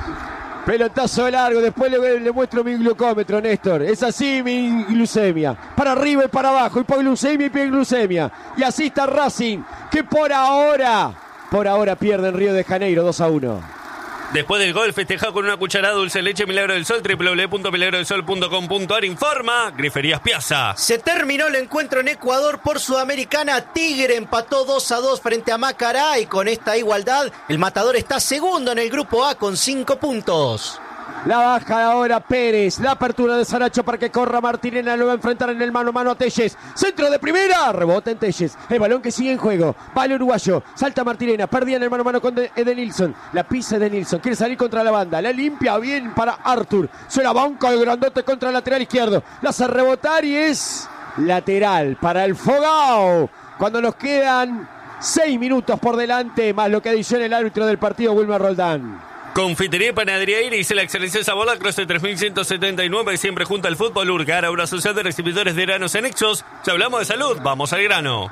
Pelotazo largo, después le, le muestro mi glucómetro, Néstor. Es así mi glucemia. Para arriba y para abajo, hipoglucemia y hipoglucemia. Y así está Racing, que por ahora, por ahora pierde en Río de Janeiro dos a uno. Después del gol, festejado con una cucharada dulce de leche Milagro del Sol, doble u doble u doble u punto milagro del sol punto com punto a r. Informa Griferías Piazza. Se terminó el encuentro en Ecuador por Sudamericana. Tigre empató dos a dos frente a Macará y con esta igualdad el Matador está segundo en el grupo A con cinco puntos. La baja ahora Pérez, la apertura de Saracho para que corra Martirena, lo va a enfrentar en el mano a mano a Telles, centro de primera, rebota en Telles, el balón que sigue en juego, va el uruguayo, salta Martirena, perdía en el mano a mano con Edenilson, la pisa Edenilson, quiere salir contra la banda, la limpia bien para Arthur, se la banca el grandote contra el lateral izquierdo, la hace rebotar y es lateral para el Fogao, cuando nos quedan seis minutos por delante, más lo que adiciona el árbitro del partido, Wilmer Roldán. Confitería y Panadería Iris, la excelencia de sabor, la Cross de tres mil ciento setenta y nueve, siempre junto al fútbol. Urgar, ahora asociado de exhibidores de granos en Exos. Si hablamos de salud, vamos al grano.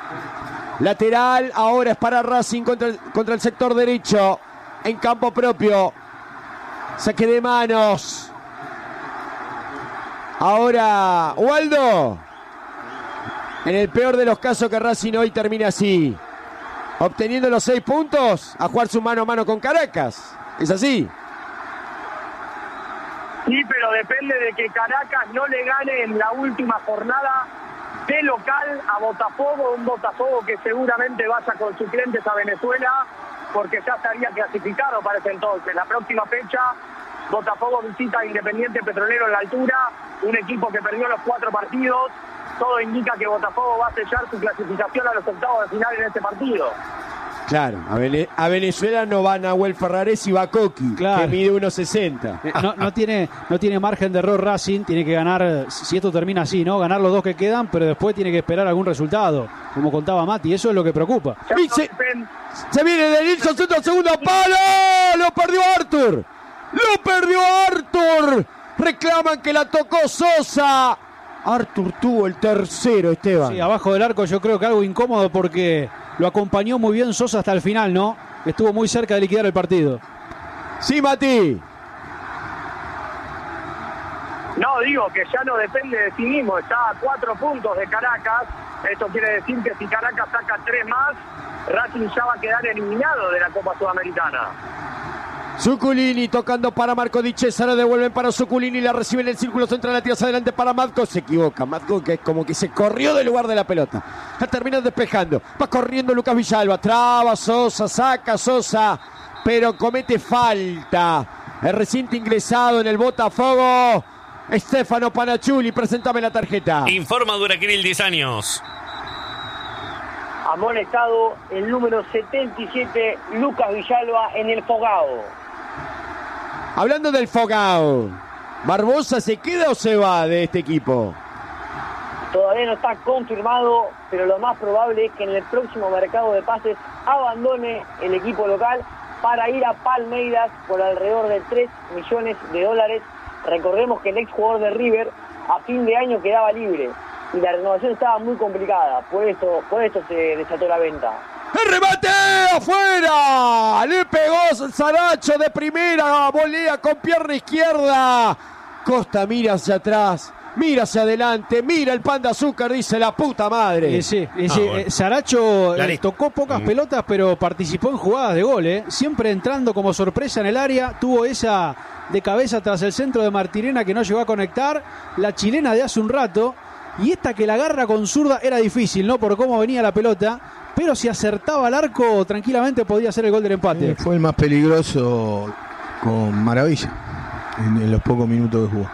Lateral, ahora es para Racing contra el, contra el sector derecho, en campo propio. Saque de manos. Ahora, Waldo. En el peor de los casos que Racing hoy termina así, obteniendo los seis puntos, a jugar su mano a mano con Caracas. ¿Es así? Sí, pero depende de que Caracas no le gane en la última jornada de local a Botafogo, un Botafogo que seguramente vaya con suplentes a Venezuela, porque ya estaría clasificado para ese entonces. La próxima fecha, Botafogo visita a Independiente Petrolero en la altura, un equipo que perdió los cuatro partidos. Todo indica que Botafogo va a sellar su clasificación a los octavos de final en este partido. Claro, a, Vene- a Venezuela no va Nahuel Ferrares y va Coqui, claro, que mide uno sesenta. Eh, no, no, tiene, no tiene margen de error Racing, tiene que ganar, si esto termina así, ¿no? Ganar los dos que quedan, pero después tiene que esperar algún resultado, como contaba Mati, eso es lo que preocupa. Se, se viene de Nilsson, centro, segundo palo, lo perdió Arthur, lo perdió Arthur, reclaman que la tocó Sosa. Arthur tuvo el tercero, Esteban. Sí, abajo del arco yo creo que algo incómodo porque lo acompañó muy bien Sosa hasta el final, ¿no? Estuvo muy cerca de liquidar el partido. Sí, Mati. No, digo que ya no depende de sí mismo, está a cuatro puntos de Caracas. Esto quiere decir que si Caracas saca tres más, Racing ya va a quedar eliminado de la Copa Sudamericana. Zuculini tocando para Marco Di Cesare, devuelven para Zuculini, la recibe en el círculo central, la tira hacia adelante para Matko, se equivoca, Matko que es como que se corrió del lugar de la pelota, la termina despejando, va corriendo Lucas Villalba, traba Sosa, saca Sosa, pero comete falta, el reciente ingresado en el Botafogo, Stefano Panachuli, preséntame la tarjeta. Informa Duraquiril, diez años. Amonestado el número setenta y siete, Lucas Villalba, en el Fogao. Hablando del Fogao, ¿Barbosa se queda o se va de este equipo? Todavía no está confirmado, pero lo más probable es que en el próximo mercado de pases abandone el equipo local para ir a Palmeiras por alrededor de tres millones de dólares. Recordemos que el ex jugador de River a fin de año quedaba libre y la renovación estaba muy complicada, por esto, por esto se desató la venta. ¡El remate afuera! Le pegó Saracho de primera, volea con pierna izquierda. Costa mira hacia atrás, mira hacia adelante, mira el pan de azúcar, dice la puta madre. Eh, sí, eh, sí, Ah, bueno. eh, Saracho Dale. eh, tocó pocas Mm. pelotas, pero participó en jugadas de gol, eh. Siempre entrando como sorpresa en el área. Tuvo esa de cabeza tras el centro de Martirena que no llegó a conectar. La chilena de hace un rato. Y esta que la agarra con zurda era difícil, ¿no? Por cómo venía la pelota. Pero si acertaba al arco, tranquilamente podía ser el gol del empate. Eh, fue el más peligroso con Maravilla en, en los pocos minutos que jugó.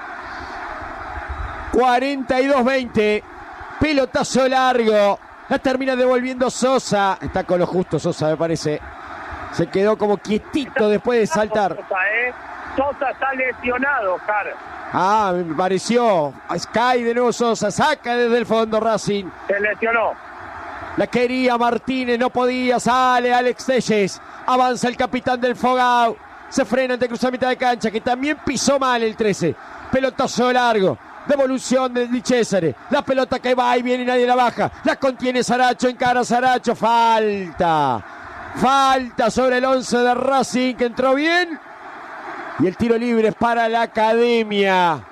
cuarenta y dos veinte, pelotazo largo, la termina devolviendo Sosa, está con lo justo Sosa me parece, se quedó como quietito después de saltar. Sosa, ¿eh? Sosa está lesionado, Oscar. Ah, me pareció, cae de nuevo Sosa, saca desde el fondo Racing, Se lesionó. la quería Martínez, no podía, sale Alex Telles, avanza el capitán del Fogao, se frena ante cruzar mitad de cancha, que también pisó mal el trece, pelotazo largo, devolución de Di Cesare, la pelota que va y viene y nadie la baja, la contiene Saracho, encara Saracho, falta, falta sobre el once de Racing que entró bien, y el tiro libre es para la Academia,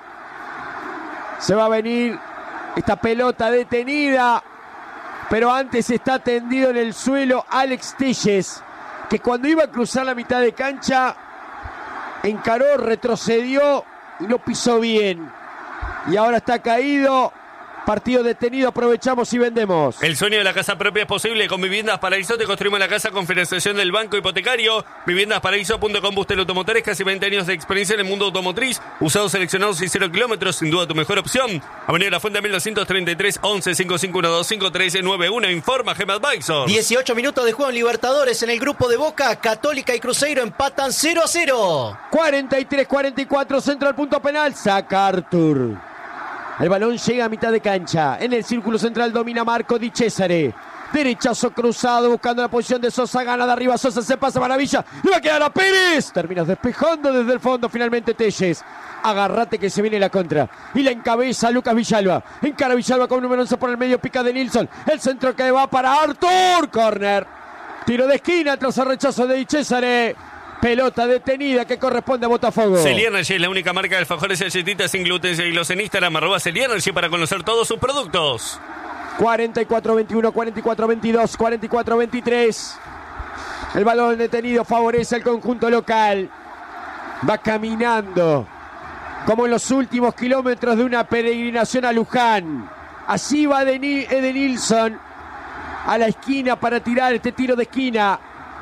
se va a venir esta pelota detenida, pero antes está tendido en el suelo Alex Telles, que cuando iba a cruzar la mitad de cancha, encaró, retrocedió y no pisó bien. Y ahora está caído, partido detenido, aprovechamos y vendemos. El sueño de la casa propia es posible. Con Viviendas Paraíso te construimos la casa con financiación del Banco Hipotecario. Viviendas Paraíso punto com. Bustel Automotores, casi veinte años de experiencia en el mundo automotriz. Usados seleccionados y cero kilómetros, sin duda tu mejor opción. Avenida La Fuente mil doscientos treinta y tres, once, cinco cinco uno dos, cinco tres nueve uno. Informa Gem Advisor. dieciocho minutos de juego en Libertadores. En el grupo de Boca, Católica y Cruzeiro empatan cero a cero. cuarenta y tres cuarenta y cuatro, centro al punto penal, saca Artur. El balón llega a mitad de cancha. En el círculo central domina Marco Di Cesare. Derechazo cruzado buscando la posición de Sosa. Gana de arriba Sosa. Se pasa Maravilla. Le va a quedar a Pérez. Terminas despejando desde el fondo finalmente Telles. Agarrate que se viene la contra. Y la encabeza Lucas Villalba. Encara Villalba con número once por el medio. Pica de Nilsson. El centro que va para Artur. Corner. Tiro de esquina tras el rechazo de Di Cesare. Pelota detenida que corresponde a Botafogo. Celiernergy es la única marca de alfajores y galletitas sin gluten. Seguilos en Instagram, arroba Celiernergy, para conocer todos sus productos. cuarenta y cuatro veintiuno, cuarenta y cuatro veintidós, cuarenta y cuatro veintitrés. El balón detenido favorece al conjunto local. Va caminando como en los últimos kilómetros de una peregrinación a Luján. Así va Edenilson a la esquina para tirar este tiro de esquina.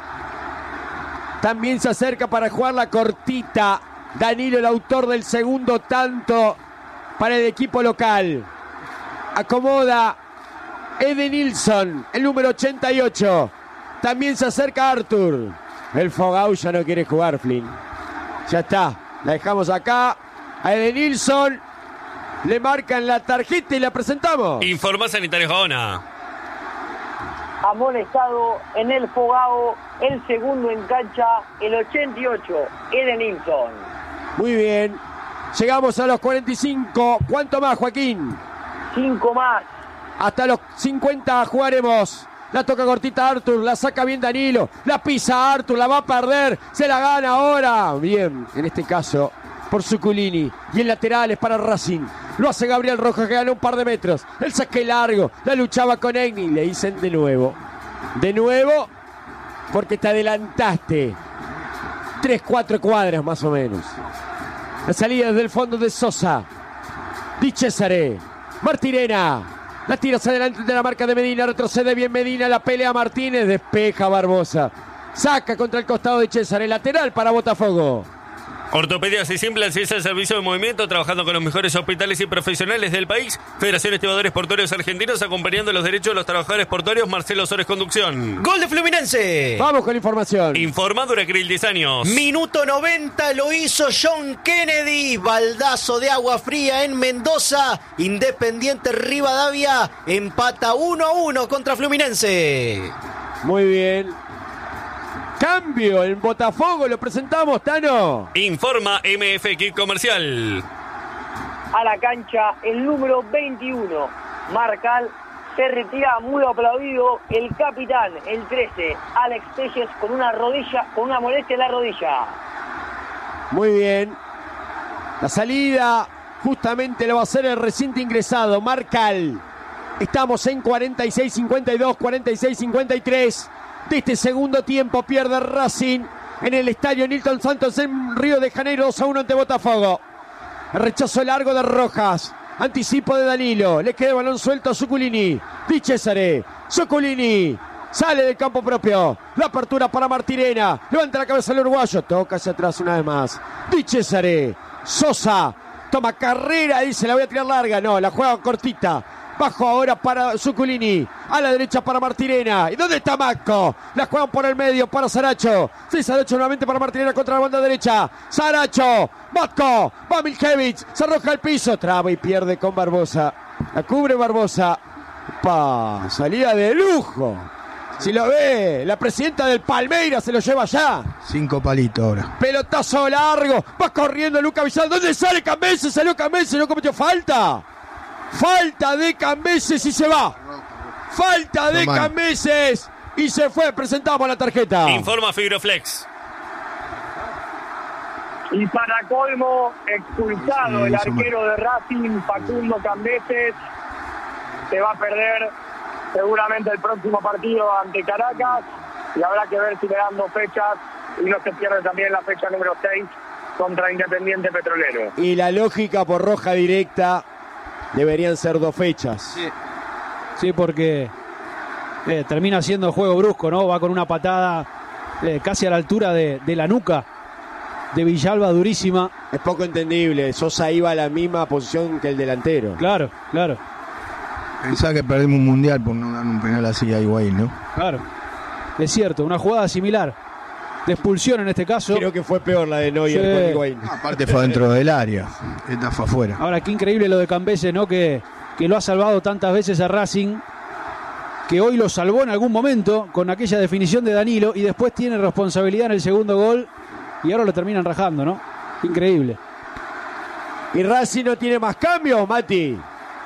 También se acerca para jugar la cortita Danilo, el autor del segundo tanto para el equipo local. Acomoda Edenilson, el número ochenta y ocho. También se acerca Artur. El Fogao ya no quiere jugar, Flynn. Ya está, la dejamos acá. A Edenilson le marcan la tarjeta y la presentamos. Informa Sanitario Gaona. Amonestado en el Fogao, el segundo en cancha, el ochenta y ocho, Edenilson. Muy bien. Llegamos a los cuarenta y cinco. ¿Cuánto más, Joaquín? Cinco más. Hasta los cincuenta jugaremos. La toca cortita Artur, la saca bien Danilo. La pisa Artur, la va a perder. Se la gana ahora. Bien, en este caso, por Zuculini. Y en laterales para Racing. Lo hace Gabriel Rojas, que gana un par de metros. El saque largo. La luchaba con Egni. Le dicen de nuevo. De nuevo, porque te adelantaste. Tres, cuatro cuadras más o menos. La salida desde el fondo de Sosa. Di Cesare. Martirena. La tira hacia adelante de la marca de Medina. Retrocede bien Medina. La pelea Martínez. Despeja Barbosa. Saca contra el costado de Cesare. Lateral para Botafogo. Ortopedias y Simples es el servicio de movimiento, trabajando con los mejores hospitales y profesionales del país. Federación Estibadores Portuarios Argentinos, acompañando los derechos de los trabajadores portuarios. Marcelo Sores, conducción. Gol de Fluminense. Vamos con la información. Informa Duracril diez años. Minuto noventa lo hizo John Kennedy. Baldazo de agua fría en Mendoza. Independiente Rivadavia empata uno a uno contra Fluminense. Muy bien. Cambio en Botafogo, lo presentamos, Tano. Informa M F Kit Comercial. A la cancha el número veintiuno, Marcal, se retira muy aplaudido el capitán, el trece, Alex Telles, con una rodilla, con una molestia en la rodilla. Muy bien. La salida justamente lo va a hacer el reciente ingresado, Marcal. Estamos en cuarenta y seis cincuenta y dos, cuarenta y seis cincuenta y tres. De este segundo tiempo pierde Racing en el estadio Nilton Santos en Río de Janeiro, dos a uno ante Botafogo. El rechazo largo de Rojas. Anticipo de Danilo. Le queda el balón suelto a Zuculini. Di Cesare. Zuculini. Sale del campo propio. La apertura para Martirena. Levanta la cabeza el uruguayo. Toca hacia atrás una vez más. Di Cesare. Sosa. Toma carrera. Dice, la voy a tirar larga. No, la juega cortita. Bajo ahora para Zuculini. A la derecha para Martirena. ¿Y dónde está Macco? La juegan por el medio para Saracho. Sí, Saracho nuevamente para Martirena contra la banda derecha. Saracho. Macco. Va Milkevich. Se arroja al piso. Traba y pierde con Barbosa. La cubre Barbosa. Pa, salida de lujo. Si lo ve, la presidenta del Palmeiras se lo lleva allá. Cinco palitos ahora. Pelotazo largo. Va corriendo Luca Villar. ¿Dónde sale Cambese? Salió Cambese. No cometió falta. Falta de Cambeses y se va. Falta de Cambeses y se fue. Presentamos la tarjeta. Informa Fibroflex. Y para colmo, expulsado sí, el arquero mal. de Racing, Facundo Cambeses. Se va a perder seguramente el próximo partido ante Caracas. Y habrá que ver si le dan dos fechas. Y no se pierde también la fecha número seis contra Independiente Petrolero. Y la lógica por roja directa. Deberían ser dos fechas. Sí, sí porque eh, termina siendo juego brusco, ¿no? Va con una patada eh, casi a la altura de, de la nuca de Villalba, durísima. Es poco entendible. Sosa iba a la misma posición que el delantero. Claro, claro. Pensá que perdimos un mundial por no dar un penal así a Higuaín, ¿no? Claro. Es cierto, una jugada similar. De expulsión en este caso. Creo que fue peor la de Neuer sí. con Higuaín. Aparte fue dentro del área. Esta fue afuera. Ahora, qué increíble lo de Cambeses, ¿no? Que, que lo ha salvado tantas veces a Racing. Que hoy lo salvó en algún momento con aquella definición de Danilo. Y después tiene responsabilidad en el segundo gol. Y ahora lo terminan rajando, ¿no? Increíble. ¿Y Racing no tiene más cambios, Mati?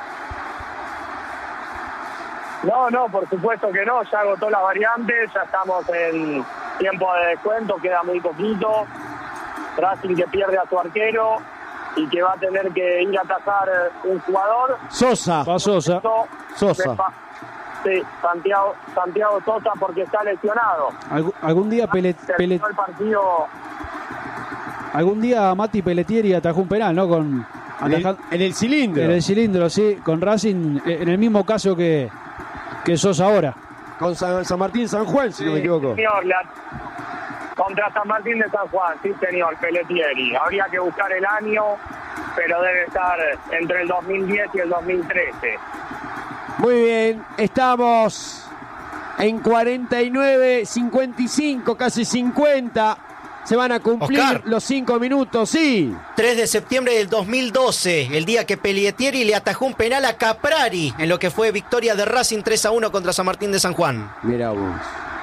No, no, por supuesto que no. Ya agotó las variantes. Ya estamos en tiempo de descuento, queda muy poquito. Racing que pierde a su arquero y que va a tener que ir a atajar un jugador. Sosa. Pa Sosa. Sosa. Sí, Santiago, Santiago Sosa porque está lesionado. Alg algún día Pelet, Pelet... el partido. Algún día Mati Pelletieri atajó un penal, ¿no? Con en el, en el cilindro. En el cilindro, sí, con Racing, en el mismo caso que, que Sosa ahora. Con San, San Martín San Juan, si sí, no me equivoco. Señor, la, contra San Martín de San Juan, sí señor, Pelletieri. Habría que buscar el año, pero debe estar entre el dos mil diez y el dos mil trece. Muy bien, estamos en cuarenta y nueve, cincuenta y cinco, casi cincuenta. Se van a cumplir Oscar, los cinco minutos, sí. tres de septiembre del dos mil doce, el día que Pelletieri le atajó un penal a Caprari en lo que fue victoria de Racing tres a uno contra San Martín de San Juan. Mirá vos.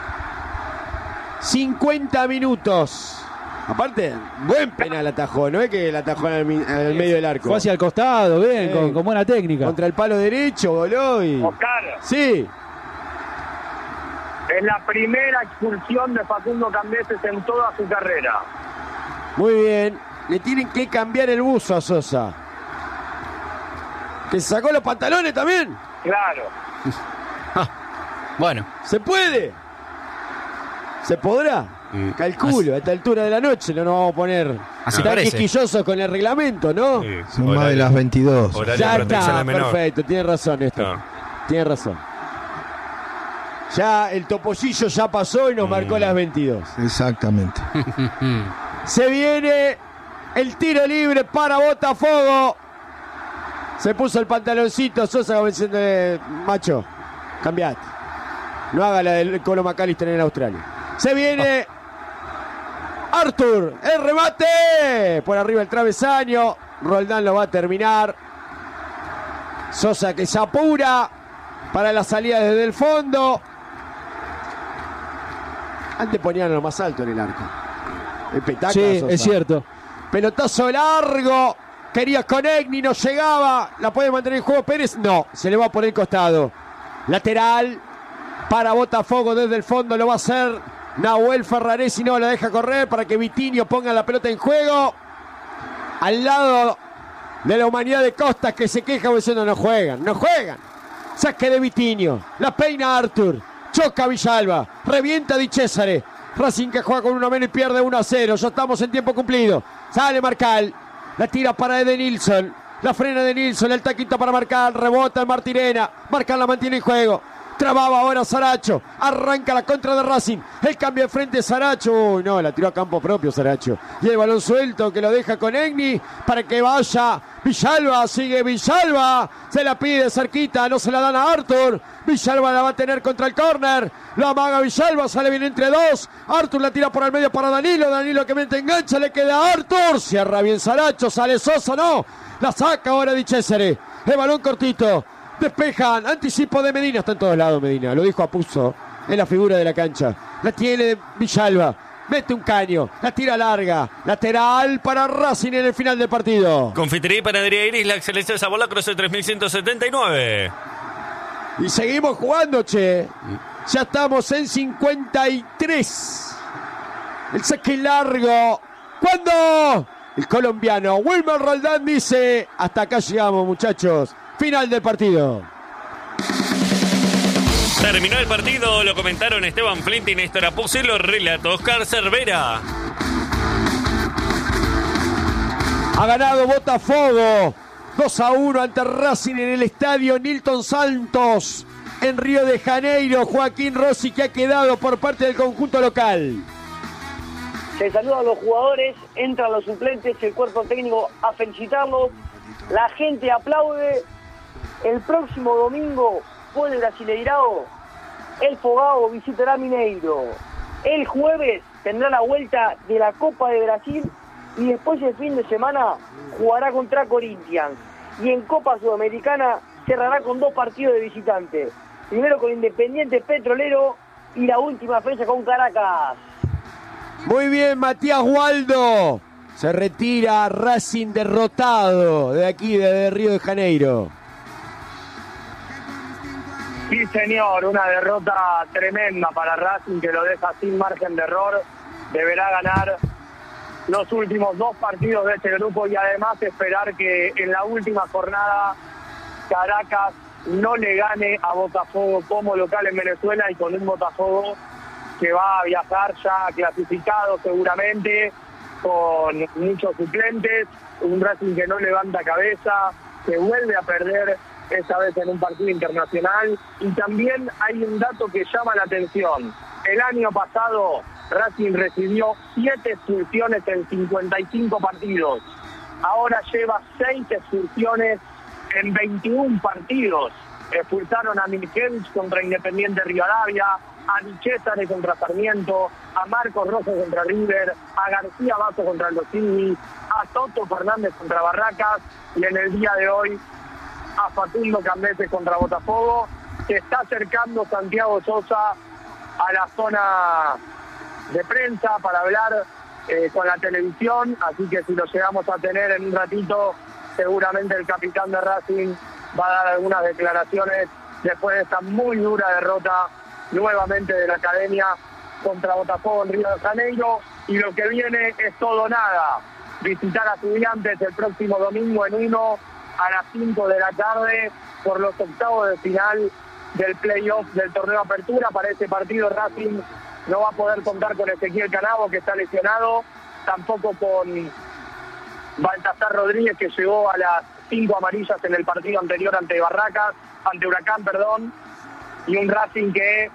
cincuenta minutos. Aparte, buen penal atajó, no es que el atajó en el, en el medio del arco. Fue hacia el costado, bien, eh, con, con buena técnica. Contra el palo derecho, voló y... Oscar. Sí. Es la primera expulsión de Facundo Cambeses en toda su carrera. Muy bien. Le tienen que cambiar el buzo a Sosa. ¿Que se sacó los pantalones también? Claro. Bueno. ¿Se puede? ¿Se podrá? Mm. Calculo, a esta altura de la noche no nos vamos a poner Así tan parece. quisquillosos con el reglamento, ¿no? Sí, Son más horario- de las veintidós. horario de Ya protección está, al menor. perfecto, tiene razón esto. No. Tiene razón. Ya el topollillo ya pasó y nos Mm. marcó las veintidós. Exactamente. Se viene el tiro libre para Botafogo. Se puso el pantaloncito Sosa como diciendo, eh, macho, cambiate. No haga la del Colo McAllister en Australia. Se viene Arthur, el remate. Por arriba el travesaño. Roldán lo va a terminar. Sosa que se apura para la salida desde el fondo. Antes ponían lo más alto en el arco. El petaca, Sí, Sosa. es cierto. Pelotazo largo. Quería con Egni, no llegaba. ¿La puede mantener en juego Pérez? No, se le va por el costado. Lateral para Botafogo desde el fondo. Lo va a hacer Nahuel Ferraresi. No la deja correr para que Vitinho ponga la pelota en juego. Al lado de la humanidad de Costas que se queja diciendo no juegan, no juegan. Saque de Vitinho. La peina Arthur. Choca Villalba. Revienta Di Cesare. Racing que juega con uno menos y pierde uno a cero. Ya estamos en tiempo cumplido. Sale Marcal. La tira para Ede Nilsson. La frena de Nilsson. El taquito para Marcal. Rebota el Martirena. Marcal la mantiene en juego. Trababa ahora Saracho. Arranca la contra de Racing. El cambio de frente Saracho. Uy, no, la tiró a campo propio Saracho. Y el balón suelto que lo deja con Egni para que vaya Villalba. Sigue Villalba. Se la pide cerquita. No se la dan a Arthur. Villalba la va a tener contra el córner. La amaga Villalba. Sale bien entre dos. Arthur la tira por el medio para Danilo. Danilo que mete engancha. Le queda a Arthur. Cierra bien Saracho. Sale Sosa. No. La saca ahora Di Cesare. El balón cortito. Despejan, anticipo de Medina, está en todos lados Medina, lo dijo Apuzzo, es la figura de la cancha. La tiene Villalba, mete un caño, la tira larga, lateral para Racing en el final del partido. Confitería y Panadería Iris, la excelencia de sabor, la Croce tres mil ciento setenta y nueve. Y seguimos jugando, che. Ya estamos en cincuenta y tres. El saque largo. ¿Cuándo? El colombiano Wilmer Roldán dice, hasta acá llegamos muchachos. Final del partido. Terminó el partido, lo comentaron Esteban Flint y Néstor Apuzzi, lo relató Oscar Cervera. Ha ganado Botafogo dos a uno ante Racing en el estadio Nilton Santos en Río de Janeiro. Joaquín Rossi que ha quedado por parte del conjunto local. Se saludan los jugadores, entran los suplentes, el cuerpo técnico a felicitarlos. La gente aplaude. El próximo domingo, por el Brasileirao, el Fogao visitará Mineiro. El jueves tendrá la vuelta de la Copa de Brasil y después el fin de semana jugará contra Corinthians. Y en Copa Sudamericana cerrará con dos partidos de visitante. Primero con Independiente Petrolero y la última fecha con Caracas. Muy bien, Matías Waldo. Se retira Racing derrotado de aquí, de Río de Janeiro. Sí, señor, una derrota tremenda para Racing que lo deja sin margen de error. Deberá ganar los últimos dos partidos de este grupo y además esperar que en la última jornada Caracas no le gane a Botafogo como local en Venezuela y con un Botafogo que va a viajar ya clasificado seguramente, con muchos suplentes, un Racing que no levanta cabeza, que vuelve a perder esta vez en un partido internacional. Y también hay un dato que llama la atención. El año pasado Racing recibió siete expulsiones en cincuenta y cinco partidos. Ahora lleva seis expulsiones en veintiún partidos. Expulsaron a Milkevich contra Independiente Rivadavia, a Di Cesare contra Sarmiento, a Marcos Rojo contra River, a García Basso contra Los Cini, a Toto Fernández contra Barracas y en el día de hoy a Facundo Cambeses contra Botafogo. Se está acercando Santiago Sosa a la zona de prensa para hablar eh, con la televisión, así que si lo llegamos a tener en un ratito, seguramente el capitán de Racing va a dar algunas declaraciones después de esta muy dura derrota nuevamente de la Academia contra Botafogo en Río de Janeiro, y lo que viene es todo o nada. Visitar a Estudiantes el próximo domingo en uno a las cinco de la tarde por los octavos de final del playoff del torneo Apertura. Para ese partido Racing no va a poder contar con Ezequiel Canavo, que está lesionado, tampoco con Baltasar Rodríguez, que llegó a las cinco amarillas en el partido anterior ante Barracas, ante Huracán, perdón, y un Racing que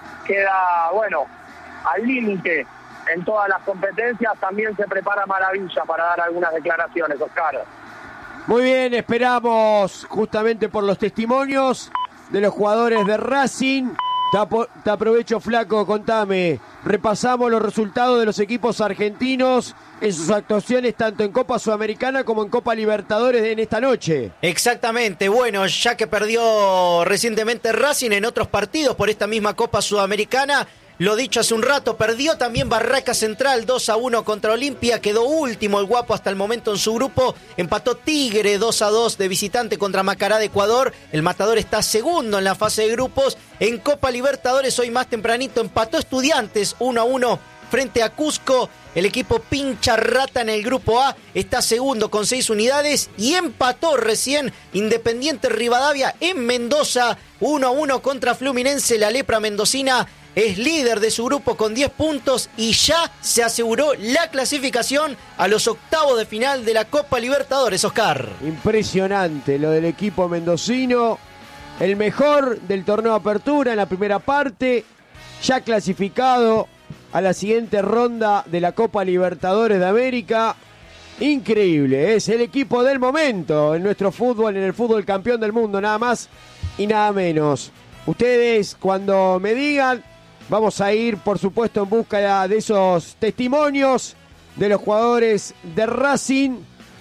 queda, bueno, al límite en todas las competencias. También se prepara Maravilla para dar algunas declaraciones, Oscar. Muy bien, esperamos justamente por los testimonios de los jugadores de Racing. Te, apo- te aprovecho, Flaco, contame. Repasamos los resultados de los equipos argentinos en sus actuaciones tanto en Copa Sudamericana como en Copa Libertadores en esta noche. Exactamente, bueno, ya que perdió recientemente Racing en otros partidos por esta misma Copa Sudamericana, lo dicho hace un rato, perdió también Barraca Central dos a uno contra Olimpia, quedó último el Guapo hasta el momento en su grupo, empató Tigre dos a dos de visitante contra Macará de Ecuador, el Matador está segundo en la fase de grupos. En Copa Libertadores hoy más tempranito empató Estudiantes uno a uno frente a Cusco, el equipo pincha rata en el grupo A, está segundo con seis unidades, y empató recién Independiente Rivadavia en Mendoza uno a uno contra Fluminense. La lepra mendocina es líder de su grupo con diez puntos y ya se aseguró la clasificación a los octavos de final de la Copa Libertadores, Oscar. Impresionante lo del equipo mendocino, el mejor del torneo Apertura en la primera parte, ya clasificado a la siguiente ronda de la Copa Libertadores de América. Increíble, es el equipo del momento en nuestro fútbol, en el fútbol campeón del mundo, nada más y nada menos. Ustedes, cuando me digan, vamos a ir, por supuesto, en busca de esos testimonios de los jugadores de Racing.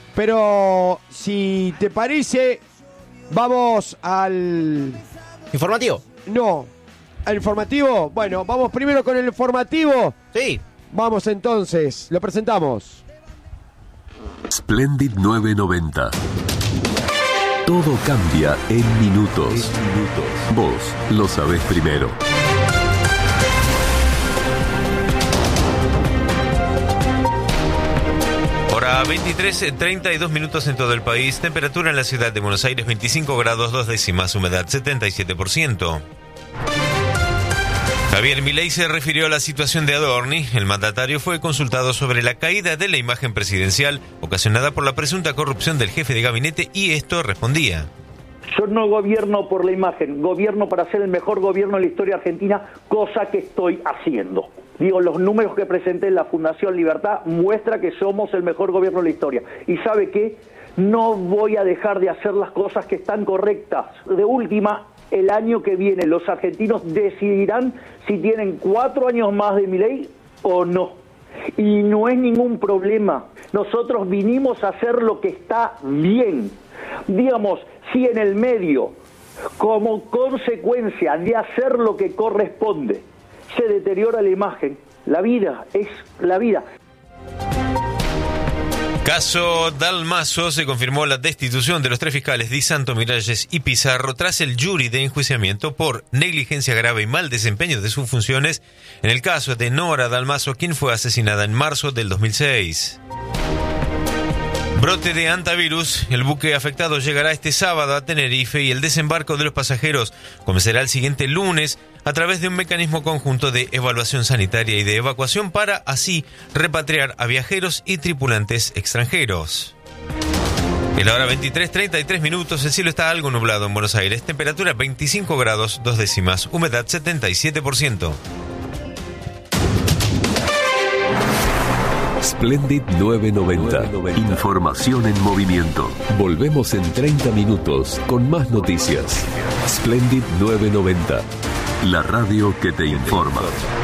Pero, si te parece, vamos al... ¿Informativo? No, al informativo. Bueno, vamos primero con el informativo. Sí. Vamos entonces, lo presentamos. Splendid nueve noventa. Todo cambia en minutos. Vos lo sabés primero. Hora veintitrés, treinta y dos minutos en todo el país. Temperatura en la ciudad de Buenos Aires veinticinco grados dos décimas. Humedad setenta y siete por ciento. Javier Milei se refirió a la situación de Adorni. El mandatario fue consultado sobre la caída de la imagen presidencial ocasionada por la presunta corrupción del jefe de gabinete y esto respondía. Yo no gobierno por la imagen, gobierno para ser el mejor gobierno en la historia argentina, cosa que estoy haciendo. Digo, los números que presenté en la Fundación Libertad muestra que somos el mejor gobierno de la historia. ¿Y sabe qué? No voy a dejar de hacer las cosas que están correctas. De última, el año que viene los argentinos decidirán si tienen cuatro años más de Milei o no. Y no es ningún problema. Nosotros vinimos a hacer lo que está bien. Digamos, si en el medio, como consecuencia de hacer lo que corresponde, se deteriora la imagen, la vida es la vida. Caso Dalmaso, se confirmó la destitución de los tres fiscales Di Santo, Miralles y Pizarro tras el jury de enjuiciamiento por negligencia grave y mal desempeño de sus funciones en el caso de Nora Dalmaso, quien fue asesinada en marzo del dos mil seis. Brote de hantavirus. El buque afectado llegará este sábado a Tenerife y el desembarco de los pasajeros comenzará el siguiente lunes a través de un mecanismo conjunto de evaluación sanitaria y de evacuación para así repatriar a viajeros y tripulantes extranjeros. En la hora veintitrés, treinta y tres minutos, el cielo está algo nublado en Buenos Aires, temperatura veinticinco grados dos décimas, humedad setenta y siete por ciento. Splendid nueve noventa. Información en movimiento. Volvemos en treinta minutos con más noticias. Splendid nueve noventa. La radio que te informa.